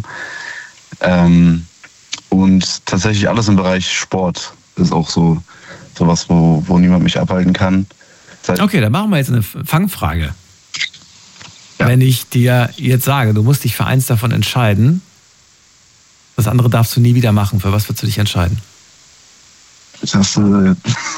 Und tatsächlich alles im Bereich Sport ist auch so was, wo niemand mich abhalten kann. Okay, dann machen wir jetzt eine Fangfrage. Ja. Wenn ich dir jetzt sage, du musst dich für eins davon entscheiden, das andere darfst du nie wieder machen, für was würdest du dich entscheiden? Jetzt hast du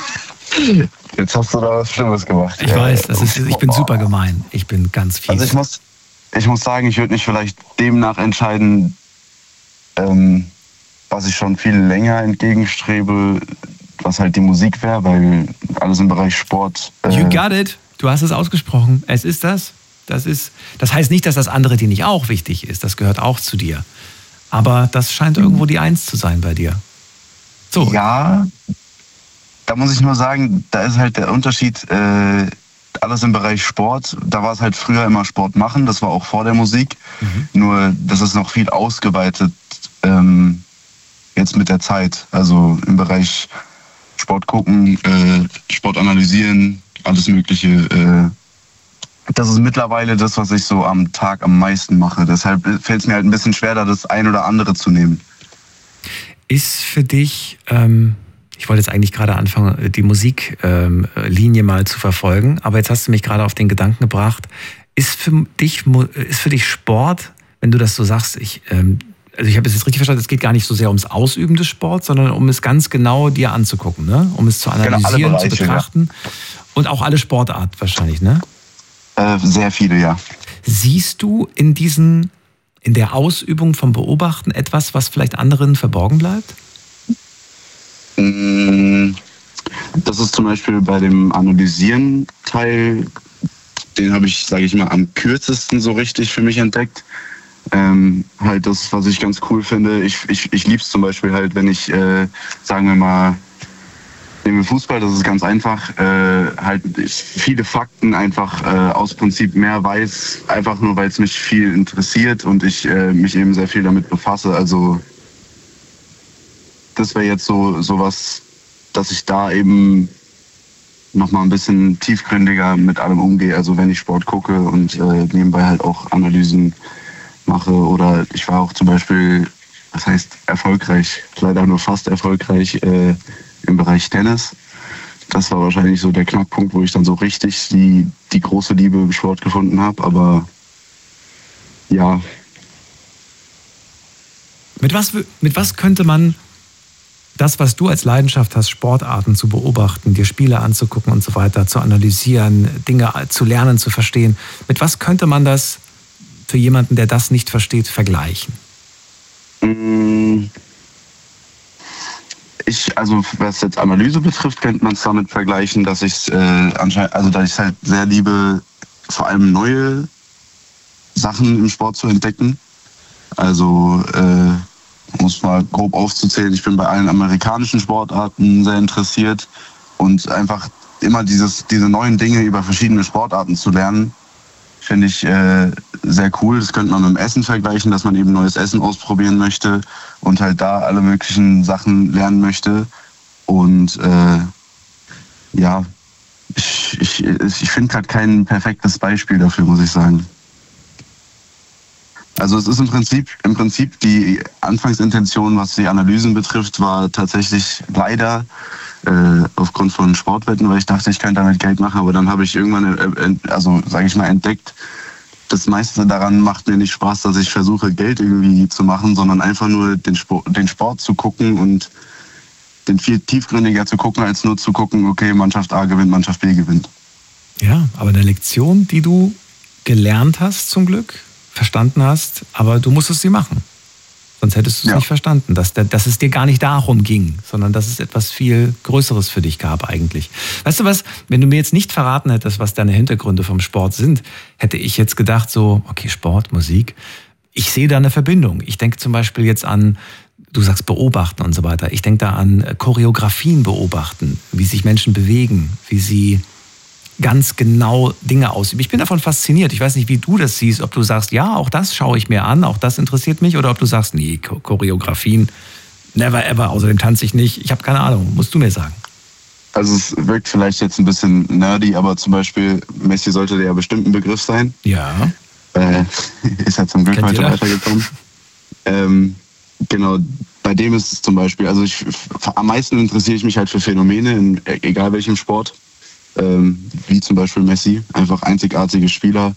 da was Schlimmes gemacht. Ich weiß, ich bin super gemein. Ich bin ganz fies. Also ich muss sagen, ich würde mich vielleicht demnach entscheiden, was ich schon viel länger entgegenstrebe, was halt die Musik wäre, weil alles im Bereich Sport... You got it. Du hast es ausgesprochen. Es ist das. Das heißt nicht, dass das andere dir nicht auch wichtig ist. Das gehört auch zu dir. Aber das scheint irgendwo die Eins zu sein bei dir. So. Ja, da muss ich nur sagen, da ist halt der Unterschied, alles im Bereich Sport. Da war es halt früher immer Sport machen, das war auch vor der Musik. Nur, das ist noch viel ausgeweitet jetzt mit der Zeit. Also im Bereich Sport gucken, Sport analysieren, alles Mögliche. Das ist mittlerweile das, was ich so am Tag am meisten mache. Deshalb fällt es mir halt ein bisschen schwer, da das ein oder andere zu nehmen. Ist für dich, ich wollte jetzt eigentlich gerade anfangen, die Musiklinie mal zu verfolgen, aber jetzt hast du mich gerade auf den Gedanken gebracht, ist für dich Sport, wenn du das so sagst, also ich habe es jetzt richtig verstanden, es geht gar nicht so sehr ums Ausüben des Sports, sondern um es ganz genau dir anzugucken, ne? Um es zu analysieren, genau, Bereiche, zu betrachten. Ja. Und auch alle Sportarten wahrscheinlich, ne? Sehr viele, ja. Siehst du in der Ausübung vom Beobachten etwas, was vielleicht anderen verborgen bleibt? Das ist zum Beispiel bei dem Analysieren-Teil, den habe ich, sage ich mal, am kürzesten so richtig für mich entdeckt. Halt das, was ich ganz cool finde. Ich liebe es zum Beispiel halt, wenn ich, sagen wir mal, nehmen wir Fußball, das ist ganz einfach, halt viele Fakten einfach aus Prinzip mehr weiß, einfach nur, weil es mich viel interessiert und ich mich eben sehr viel damit befasse. Also das wäre jetzt so was, dass ich da eben nochmal ein bisschen tiefgründiger mit allem umgehe. Also wenn ich Sport gucke und nebenbei halt auch Analysen mache, oder ich war auch zum Beispiel, was heißt erfolgreich, leider nur fast erfolgreich im Bereich Tennis. Das war wahrscheinlich so der Knackpunkt, wo ich dann so richtig die große Liebe im Sport gefunden habe, aber ja. Mit was könnte man das, was du als Leidenschaft hast, Sportarten zu beobachten, dir Spiele anzugucken und so weiter, zu analysieren, Dinge zu lernen, zu verstehen, mit was könnte man das für jemanden, der das nicht versteht, vergleichen? Also was jetzt Analyse betrifft, könnte man es damit vergleichen, dass ich dass ich halt sehr liebe, vor allem neue Sachen im Sport zu entdecken. Also um es mal grob aufzuzählen, ich bin bei allen amerikanischen Sportarten sehr interessiert und einfach immer diese neuen Dinge über verschiedene Sportarten zu lernen, finde ich sehr cool. Das könnte man mit dem Essen vergleichen, dass man eben neues Essen ausprobieren möchte und halt da alle möglichen Sachen lernen möchte. Und ja, ich finde gerade kein perfektes Beispiel dafür, muss ich sagen. Also es ist im Prinzip die Anfangsintention, was die Analysen betrifft, war tatsächlich leider aufgrund von Sportwetten, weil ich dachte, ich könnte damit Geld machen, aber dann habe ich irgendwann, entdeckt, das meiste daran macht mir nicht Spaß, dass ich versuche, Geld irgendwie zu machen, sondern einfach nur den Sport zu gucken und den viel tiefgründiger zu gucken, als nur zu gucken, okay, Mannschaft A gewinnt, Mannschaft B gewinnt. Ja, aber eine Lektion, die du gelernt hast zum Glück, verstanden hast, aber du musstest sie machen. Sonst hättest du es nicht verstanden, dass es dir gar nicht darum ging, sondern dass es etwas viel Größeres für dich gab eigentlich. Weißt du was, wenn du mir jetzt nicht verraten hättest, was deine Hintergründe vom Sport sind, hätte ich jetzt gedacht so, okay, Sport, Musik, ich sehe da eine Verbindung. Ich denke zum Beispiel jetzt an, du sagst beobachten und so weiter, ich denke da an Choreografien beobachten, wie sich Menschen bewegen, wie sie ganz genau Dinge ausüben. Ich bin davon fasziniert. Ich weiß nicht, wie du das siehst, ob du sagst, ja, auch das schaue ich mir an, auch das interessiert mich, oder ob du sagst, nee, Choreografien, never ever, außerdem tanze ich nicht. Ich habe keine Ahnung, musst du mir sagen. Also es wirkt vielleicht jetzt ein bisschen nerdy, aber zum Beispiel Messi sollte ja bestimmt ein Begriff sein. Ja. Ist ja zum Glück heute weitergekommen. Genau, bei dem ist es zum Beispiel, also am meisten interessiere ich mich halt für Phänomene, egal welchem Sport. Wie zum Beispiel Messi, einfach einzigartige Spieler,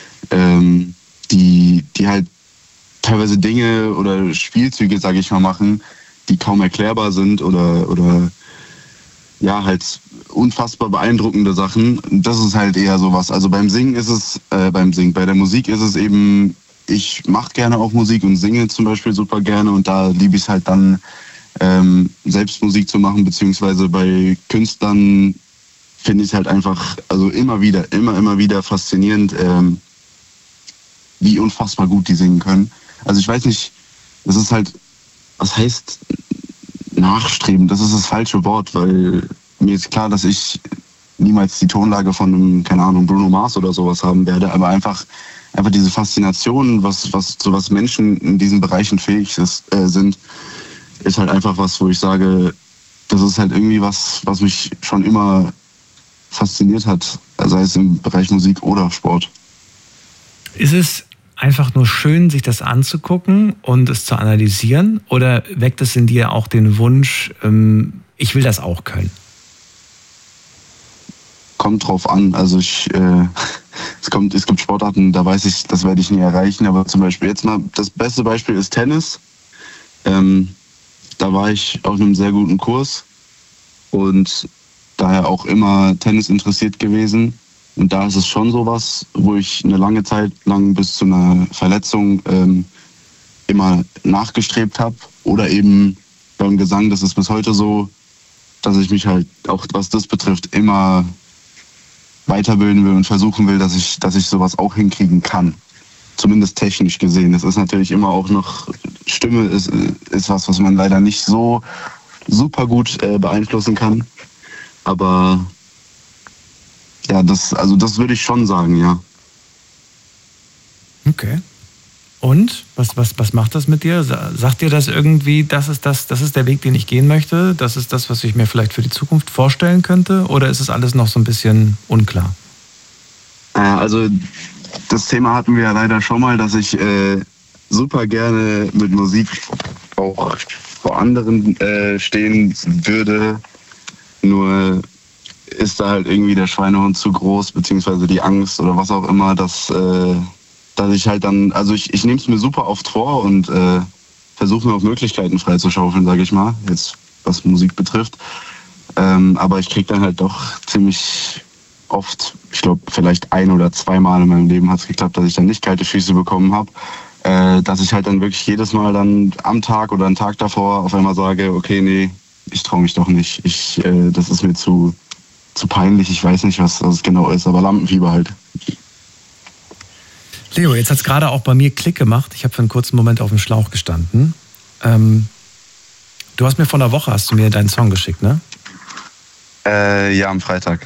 die halt teilweise Dinge oder Spielzüge, sage ich mal, machen, die kaum erklärbar sind oder ja, halt unfassbar beeindruckende Sachen. Das ist halt eher sowas. Also beim Singen ist es, bei der Musik ist es eben, ich mache gerne auch Musik und singe zum Beispiel super gerne und da liebe ich es halt dann, selbst Musik zu machen, beziehungsweise bei Künstlern finde ich es halt einfach, also immer wieder faszinierend, wie unfassbar gut die singen können. Also ich weiß nicht, das ist halt, was heißt nachstreben? Das ist das falsche Wort, weil mir ist klar, dass ich niemals die Tonlage von einem, keine Ahnung, Bruno Mars oder sowas haben werde, aber einfach diese Faszination, was Menschen in diesen Bereichen fähig sind, ist halt einfach was, wo ich sage, das ist halt irgendwie was mich schon immer fasziniert hat, sei es im Bereich Musik oder Sport. Ist es einfach nur schön, sich das anzugucken und es zu analysieren? Oder weckt es in dir auch den Wunsch, ich will das auch können? Kommt drauf an. Also es gibt Sportarten, da weiß ich, das werde ich nie erreichen. Aber zum Beispiel jetzt mal, das beste Beispiel ist Tennis. Da war ich auf einem sehr guten Kurs und daher auch immer Tennis interessiert gewesen. Und da ist es schon sowas, wo ich eine lange Zeit lang bis zu einer Verletzung immer nachgestrebt habe. Oder eben beim Gesang, das ist bis heute so, dass ich mich halt auch, was das betrifft, immer weiterbilden will und versuchen will, dass ich sowas auch hinkriegen kann. Zumindest technisch gesehen. Das ist natürlich immer auch noch, Stimme ist was man leider nicht so super gut beeinflussen kann. Aber ja, das würde ich schon sagen, ja. Okay. Und? Was macht das mit dir? Sagt dir das irgendwie, das ist der Weg, den ich gehen möchte? Das ist das, was ich mir vielleicht für die Zukunft vorstellen könnte? Oder ist es alles noch so ein bisschen unklar? Also das Thema hatten wir ja leider schon mal, dass ich super gerne mit Musik auch vor anderen stehen würde. Nur ist da halt irgendwie der Schweinehund zu groß, beziehungsweise die Angst oder was auch immer, dass ich halt dann, also ich nehme es mir super oft vor und versuche mir auch Möglichkeiten freizuschaufeln, sage ich mal, jetzt was Musik betrifft. Aber ich kriege dann halt doch ziemlich oft, ich glaube vielleicht 1 oder 2 Mal in meinem Leben hat es geklappt, dass ich dann nicht kalte Füße bekommen habe, dass ich halt dann wirklich jedes Mal dann am Tag oder einen Tag davor auf einmal sage, okay, nee, ich traue mich doch nicht, das ist mir zu peinlich, ich weiß nicht, was das genau ist, aber Lampenfieber halt. Leo, jetzt hat es gerade auch bei mir Klick gemacht. Ich habe für einen kurzen Moment auf dem Schlauch gestanden. Du hast mir vor einer Woche, hast du mir deinen Song geschickt, ne? Ja, am Freitag.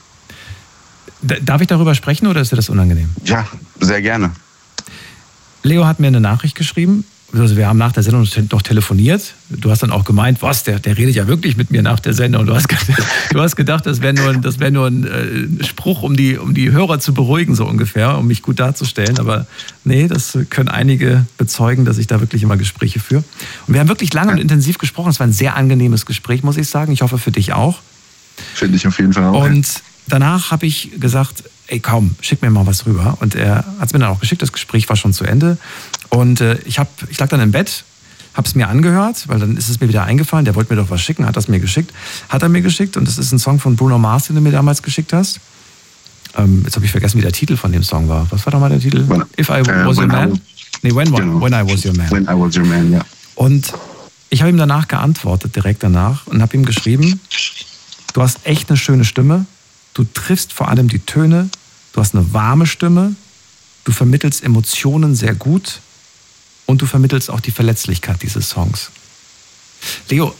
Darf ich darüber sprechen oder ist dir das unangenehm? Ja, sehr gerne. Leo hat mir eine Nachricht geschrieben. Also wir haben nach der Sendung noch telefoniert. Du hast dann auch gemeint, was, der redet ja wirklich mit mir nach der Sendung. Du hast gedacht, das wäre nur ein Spruch, um die Hörer zu beruhigen, so ungefähr, um mich gut darzustellen. Aber nee, das können einige bezeugen, dass ich da wirklich immer Gespräche führe. Und wir haben wirklich lange und intensiv gesprochen. Es war ein sehr angenehmes Gespräch, muss ich sagen. Ich hoffe für dich auch. Finde ich auf jeden Fall auch. Und danach habe ich gesagt, ey komm, schick mir mal was rüber. Und er hat es mir dann auch geschickt, das Gespräch war schon zu Ende. Und ich lag dann im Bett, habe es mir angehört, weil dann ist es mir wieder eingefallen, der wollte mir doch was schicken, hat er mir geschickt und das ist ein Song von Bruno Mars, den du mir damals geschickt hast. Jetzt habe ich vergessen, wie der Titel von dem Song war. Was war doch mal der Titel? If I Was Your Man? When I Was Your Man. When I Was Your Man, ja. Und ich habe ihm danach geantwortet, direkt danach, und habe ihm geschrieben, du hast echt eine schöne Stimme, du triffst vor allem die Töne, du hast eine warme Stimme, du vermittelst Emotionen sehr gut und du vermittelst auch die Verletzlichkeit dieses Songs. Leo,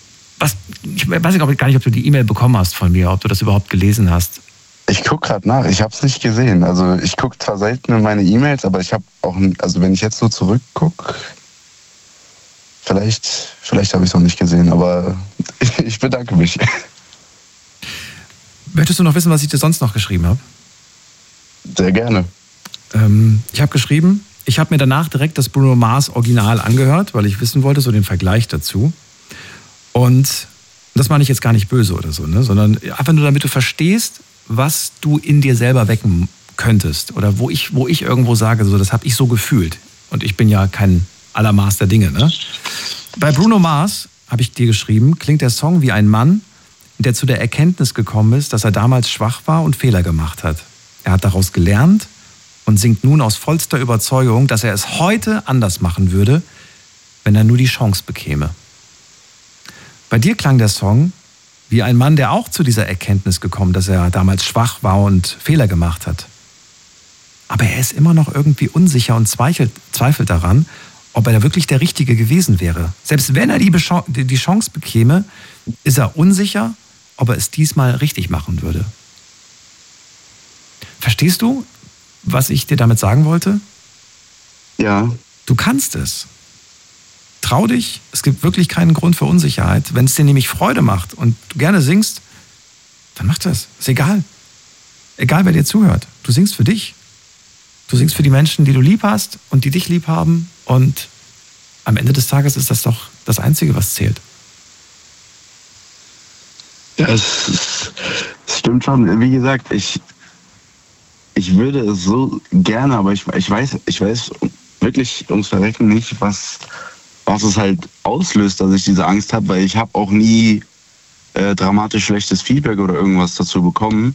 ich weiß gar nicht, ob du die E-Mail bekommen hast von mir, ob du das überhaupt gelesen hast. Ich gucke gerade nach, ich habe es nicht gesehen. Also ich gucke zwar selten in meine E-Mails, aber ich habe auch, also wenn ich jetzt so zurückgucke, vielleicht habe ich es noch nicht gesehen, aber ich bedanke mich. Möchtest du noch wissen, was ich dir sonst noch geschrieben habe? Sehr gerne. Ich habe geschrieben, ich habe mir danach direkt das Bruno Mars Original angehört, weil ich wissen wollte, so den Vergleich dazu. Und das meine ich jetzt gar nicht böse oder so, ne? Sondern einfach nur, damit du verstehst, was du in dir selber wecken könntest. Oder wo ich irgendwo sage, so, das habe ich so gefühlt. Und ich bin ja kein Allermaß der Dinge, ne? Bei Bruno Mars, habe ich dir geschrieben, klingt der Song wie ein Mann, der zu der Erkenntnis gekommen ist, dass er damals schwach war und Fehler gemacht hat. Er hat daraus gelernt und singt nun aus vollster Überzeugung, dass er es heute anders machen würde, wenn er nur die Chance bekäme. Bei dir klang der Song wie ein Mann, der auch zu dieser Erkenntnis gekommen, dass er damals schwach war und Fehler gemacht hat. Aber er ist immer noch irgendwie unsicher und zweifelt daran, ob er da wirklich der Richtige gewesen wäre. Selbst wenn er die Chance bekäme, ist er unsicher, ob er es diesmal richtig machen würde. Verstehst du, was ich dir damit sagen wollte? Ja. Du kannst es. trau dich, es gibt wirklich keinen Grund für Unsicherheit. Wenn es dir nämlich Freude macht und du gerne singst, dann mach das. Ist egal. Egal, wer dir zuhört. Du singst für dich. Du singst für die Menschen, die du lieb hast und die dich lieb haben. Und am Ende des Tages ist das doch das Einzige, was zählt. Ja, es stimmt schon. Wie gesagt, ich würde es so gerne, aber ich weiß wirklich ums Verrecken nicht, was es halt auslöst, dass ich diese Angst habe, weil ich habe auch nie dramatisch schlechtes Feedback oder irgendwas dazu bekommen.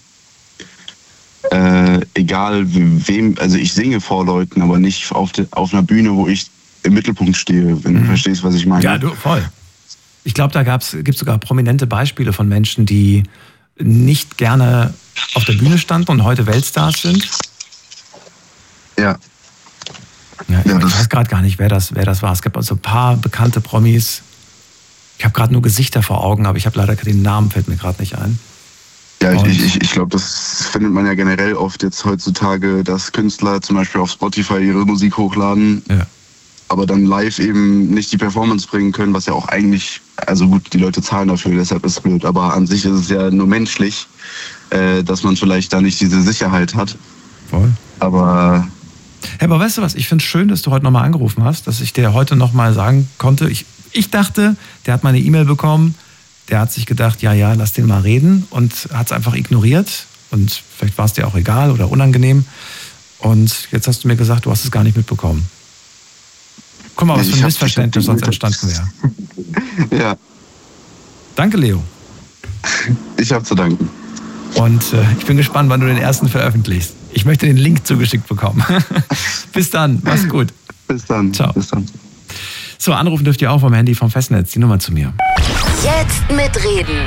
Egal wem, also ich singe vor Leuten, aber nicht auf einer Bühne, wo ich im Mittelpunkt stehe, wenn du verstehst, was ich meine. Ja, du, voll. Ich glaube, da gibt es sogar prominente Beispiele von Menschen, die nicht gerne auf der Bühne standen und heute Weltstars sind. Ja. Ja, ich weiß gerade gar nicht, wer das war. Es gibt also ein paar bekannte Promis. Ich habe gerade nur Gesichter vor Augen, aber ich habe leider den Namen, fällt mir gerade nicht ein. Ja, ich glaube, das findet man ja generell oft jetzt heutzutage, dass Künstler zum Beispiel auf Spotify ihre Musik hochladen, aber dann live eben nicht die Performance bringen können, was ja auch eigentlich, also gut, die Leute zahlen dafür, deshalb ist es blöd, aber an sich ist es ja nur menschlich, dass man vielleicht da nicht diese Sicherheit hat. Voll. Aber weißt du was, ich finde es schön, dass du heute nochmal angerufen hast, dass ich dir heute nochmal sagen konnte, ich dachte, der hat meine E-Mail bekommen, der hat sich gedacht, ja, lass den mal reden und hat es einfach ignoriert und vielleicht war es dir auch egal oder unangenehm und jetzt hast du mir gesagt, du hast es gar nicht mitbekommen. Guck mal, was für ein Missverständnis sonst entstanden wäre. Ja. Danke, Leo. Ich habe zu danken. Und ich bin gespannt, wann du den ersten veröffentlichst. Ich möchte den Link zugeschickt bekommen. Bis dann, mach's gut. Bis dann. Ciao. Bis dann. So, anrufen dürft ihr auch vom Handy vom Festnetz. Die Nummer zu mir. Jetzt mitreden.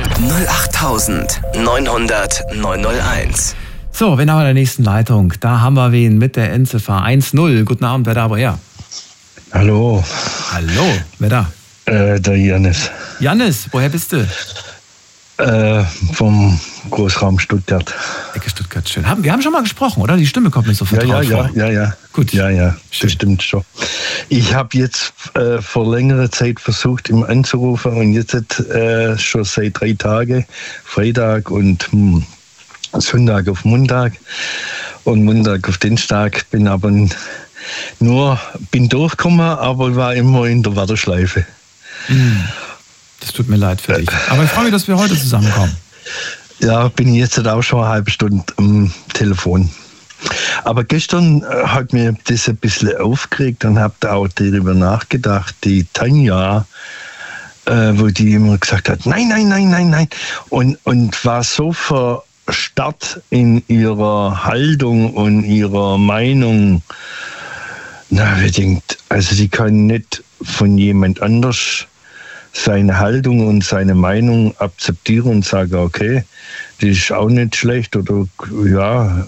08900 901. So, wen haben wir in der nächsten Leitung? Da haben wir wen mit der Endziffer 10. Guten Abend, wer da woher? Hallo. Hallo, wer da? Der Jannis. Jannis, woher bist du? Vom Großraum Stuttgart. Ecke Stuttgart, schön. Wir haben schon mal gesprochen, oder? Die Stimme kommt mir so vertraut vor. Ja. Gut. Ja, schön. Das stimmt schon. Ich habe jetzt vor längerer Zeit versucht, ihn anzurufen und jetzt schon seit 3 Tagen, Freitag und Sonntag auf Montag und Montag auf Dienstag, bin durchgekommen, aber war immer in der Warteschleife. Das tut mir leid für dich. Aber ich freue mich, dass wir heute zusammenkommen. Ja, bin jetzt auch schon eine halbe Stunde am Telefon. Aber gestern hat mir das ein bisschen aufgeregt und habe da auch darüber nachgedacht. Die Tanja, wo die immer gesagt hat, nein. Und war so verstarrt in ihrer Haltung und ihrer Meinung. Na, wir denkt, also sie kann nicht von jemand anders seine Haltung und seine Meinung akzeptieren und sagen, okay, das ist auch nicht schlecht oder ja,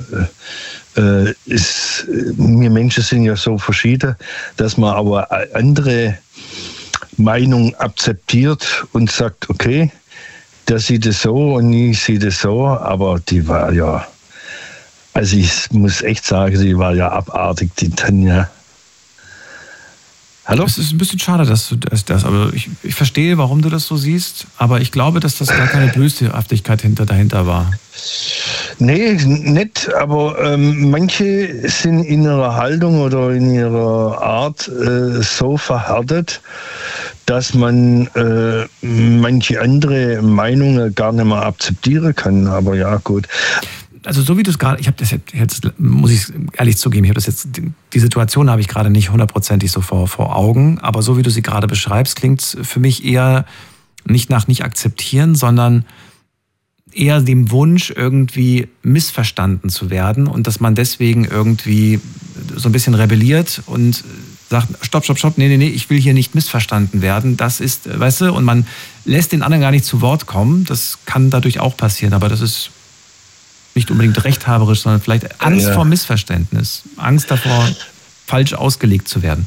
wir Menschen sind ja so verschieden, dass man aber eine andere Meinung akzeptiert und sagt, okay, der sieht es so und ich sehe das so, aber die war ja, also ich muss echt sagen, die war ja abartig, die Tanja. Hallo? Es ist ein bisschen schade, dass du das, aber ich verstehe, warum du das so siehst, aber ich glaube, dass das gar keine Böshaftigkeit dahinter war. Nee, nicht, aber manche sind in ihrer Haltung oder in ihrer Art so verhärtet, dass man manche andere Meinungen gar nicht mehr akzeptieren kann, aber ja, gut. Also so wie du es gerade, ich habe das jetzt, muss ich ehrlich zugeben, die Situation habe ich gerade nicht hundertprozentig so vor Augen, aber so wie du sie gerade beschreibst, klingt es für mich eher nicht nach nicht akzeptieren, sondern eher dem Wunsch, irgendwie missverstanden zu werden und dass man deswegen irgendwie so ein bisschen rebelliert und sagt, stopp, nee, ich will hier nicht missverstanden werden, das ist, weißt du, und man lässt den anderen gar nicht zu Wort kommen, das kann dadurch auch passieren, aber das ist nicht unbedingt rechthaberisch, sondern vielleicht Angst vor Missverständnis. Angst davor, falsch ausgelegt zu werden.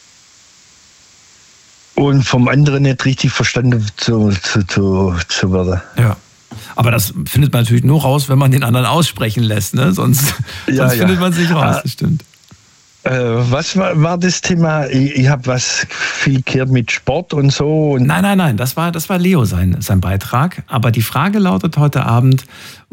Und vom anderen nicht richtig verstanden zu werden. Ja. Aber das findet man natürlich nur raus, wenn man den anderen aussprechen lässt, ne? Sonst findet man sich raus, das stimmt. Was war das Thema? Ich habe was viel gehört mit Sport und so. Und Nein, das war Leo sein Beitrag. Aber die Frage lautet heute Abend,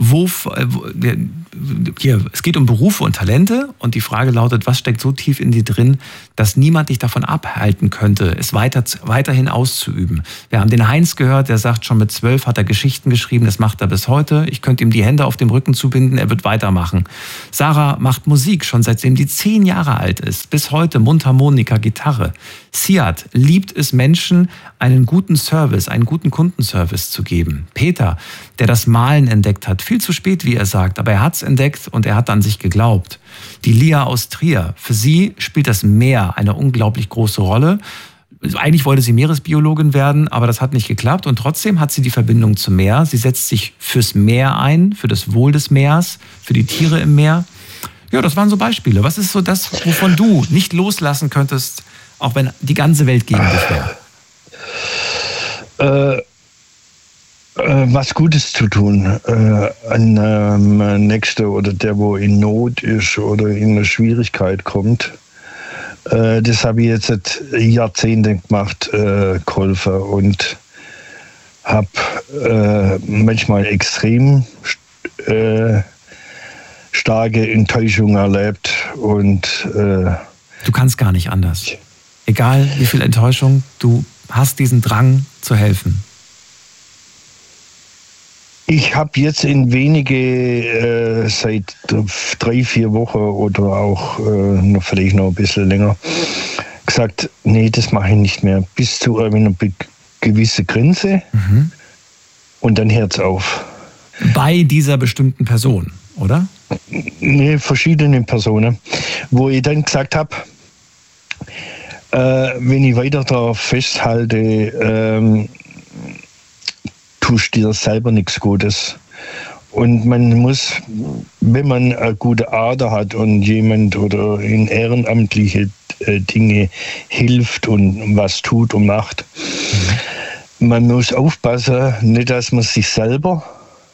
es geht um Berufe und Talente und die Frage lautet, was steckt so tief in dir drin, dass niemand dich davon abhalten könnte, es weiterhin auszuüben. Wir haben den Heinz gehört, der sagt, schon mit 12 hat er Geschichten geschrieben, das macht er bis heute. Ich könnte ihm die Hände auf dem Rücken zubinden, er wird weitermachen. Sarah macht Musik, schon seitdem die 10 Jahre alt ist, bis heute Mundharmonika, Gitarre. Siad liebt es, Menschen einen guten Kundenservice zu geben. Peter, der das Malen entdeckt hat, viel zu spät, wie er sagt, aber er hat es entdeckt und er hat an sich geglaubt. Die Lia aus Trier, für sie spielt das Meer eine unglaublich große Rolle. Eigentlich wollte sie Meeresbiologin werden, aber das hat nicht geklappt und trotzdem hat sie die Verbindung zum Meer. Sie setzt sich fürs Meer ein, für das Wohl des Meers, für die Tiere im Meer. Ja, das waren so Beispiele. Was ist so das, wovon du nicht loslassen könntest, auch wenn die ganze Welt gegen dich wäre? Was Gutes zu tun an Nächster oder der, wo in Not ist oder in eine Schwierigkeit kommt. Das habe ich jetzt seit Jahrzehnten gemacht, geholfen und habe manchmal extrem starke Enttäuschung erlebt und du kannst gar nicht anders. Egal wie viel Enttäuschung, du hast diesen Drang zu helfen. Ich habe jetzt in wenige, seit 3-4 Wochen oder auch vielleicht noch ein bisschen länger, gesagt, nee, das mache ich nicht mehr. Bis zu einer gewisse Grenze und dann hört es auf. Bei dieser bestimmten Person, oder? Nee, verschiedene Personen. Wo ich dann gesagt habe, wenn ich weiter darauf festhalte, tust dir selber nichts Gutes. Und man muss, wenn man eine gute Ader hat und jemand oder in ehrenamtliche Dinge hilft und was tut und macht, man muss aufpassen, nicht, dass man sich selber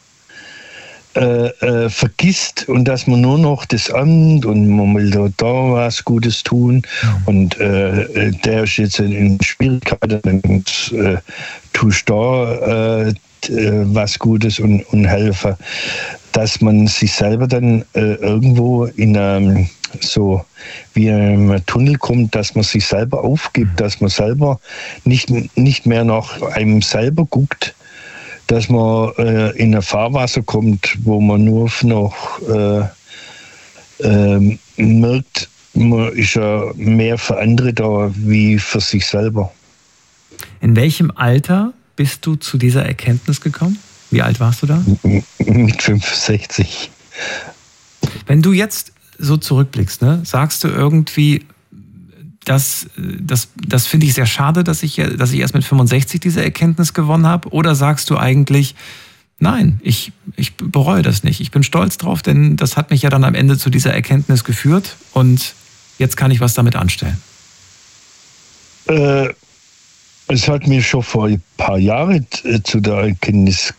vergisst und dass man nur noch das Amt und man will da was Gutes tun und der ist jetzt in Schwierigkeiten, dann tust da was Gutes und helfen, dass man sich selber dann irgendwo in einem, so wie in einem Tunnel kommt, dass man sich selber aufgibt, dass man selber nicht mehr nach einem selber guckt, dass man in ein Fahrwasser kommt, wo man nur noch merkt, man ist ja mehr für andere da, wie für sich selber. In welchem Alter bist du zu dieser Erkenntnis gekommen? Wie alt warst du da? Mit 65. Wenn du jetzt so zurückblickst, ne, sagst du irgendwie, das finde ich sehr schade, dass ich erst mit 65 diese Erkenntnis gewonnen habe? Oder sagst du eigentlich, nein, ich bereue das nicht. Ich bin stolz drauf, denn das hat mich ja dann am Ende zu dieser Erkenntnis geführt und jetzt kann ich was damit anstellen. Es hat mir schon vor ein paar Jahren zu der Erkenntnis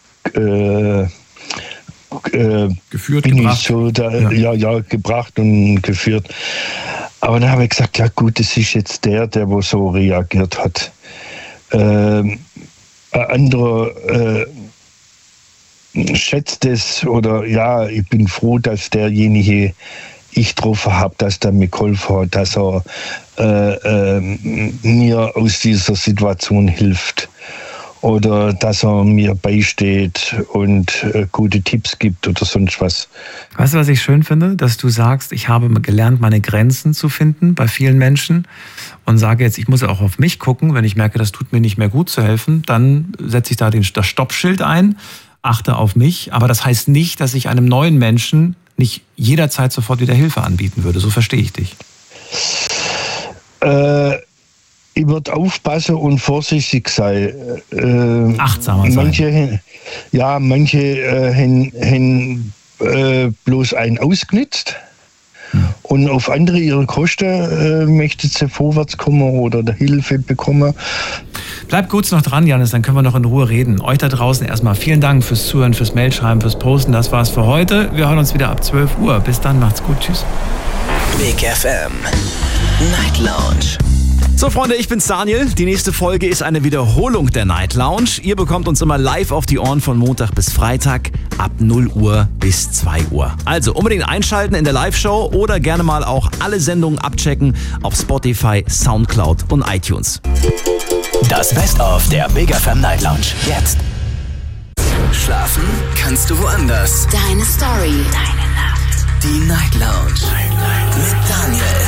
gebracht und geführt. Aber dann habe ich gesagt, ja gut, das ist jetzt der wo so reagiert hat. Ein anderer schätzt es oder ja, ich bin froh, dass derjenige ich getroffen habe, dass der mir geholfen hat, dass er mir aus dieser Situation hilft oder dass er mir beisteht und gute Tipps gibt oder sonst was. Weißt du, was ich schön finde? Dass du sagst, ich habe gelernt, meine Grenzen zu finden bei vielen Menschen und sage jetzt, ich muss auch auf mich gucken. Wenn ich merke, das tut mir nicht mehr gut zu helfen, dann setze ich da das Stoppschild ein, achte auf mich. Aber das heißt nicht, dass ich einem neuen Menschen nicht jederzeit sofort wieder Hilfe anbieten würde. So verstehe ich dich. Ich würde aufpassen und vorsichtig sein. Achtsamer sein. Manche haben bloß einen ausgenutzt und auf andere ihre Kosten möchten sie vorwärts kommen oder Hilfe bekommen. Bleib kurz noch dran, Janis, dann können wir noch in Ruhe reden. Euch da draußen erstmal vielen Dank fürs Zuhören, fürs Mailschreiben, fürs Posten. Das war's für heute. Wir hören uns wieder ab 12 Uhr. Bis dann, macht's gut. Tschüss. Big FM Night Lounge. So Freunde, ich bin's Daniel. Die nächste Folge ist eine Wiederholung der Night Lounge. Ihr bekommt uns immer live auf die Ohren von Montag bis Freitag ab 0 Uhr bis 2 Uhr. Also unbedingt einschalten in der Live-Show oder gerne mal auch alle Sendungen abchecken auf Spotify, Soundcloud und iTunes. Das Best-of der Big FM Night Lounge. Jetzt. Schlafen kannst du woanders. Deine Story. Deine Nacht. Die Night Lounge. Mit Daniel.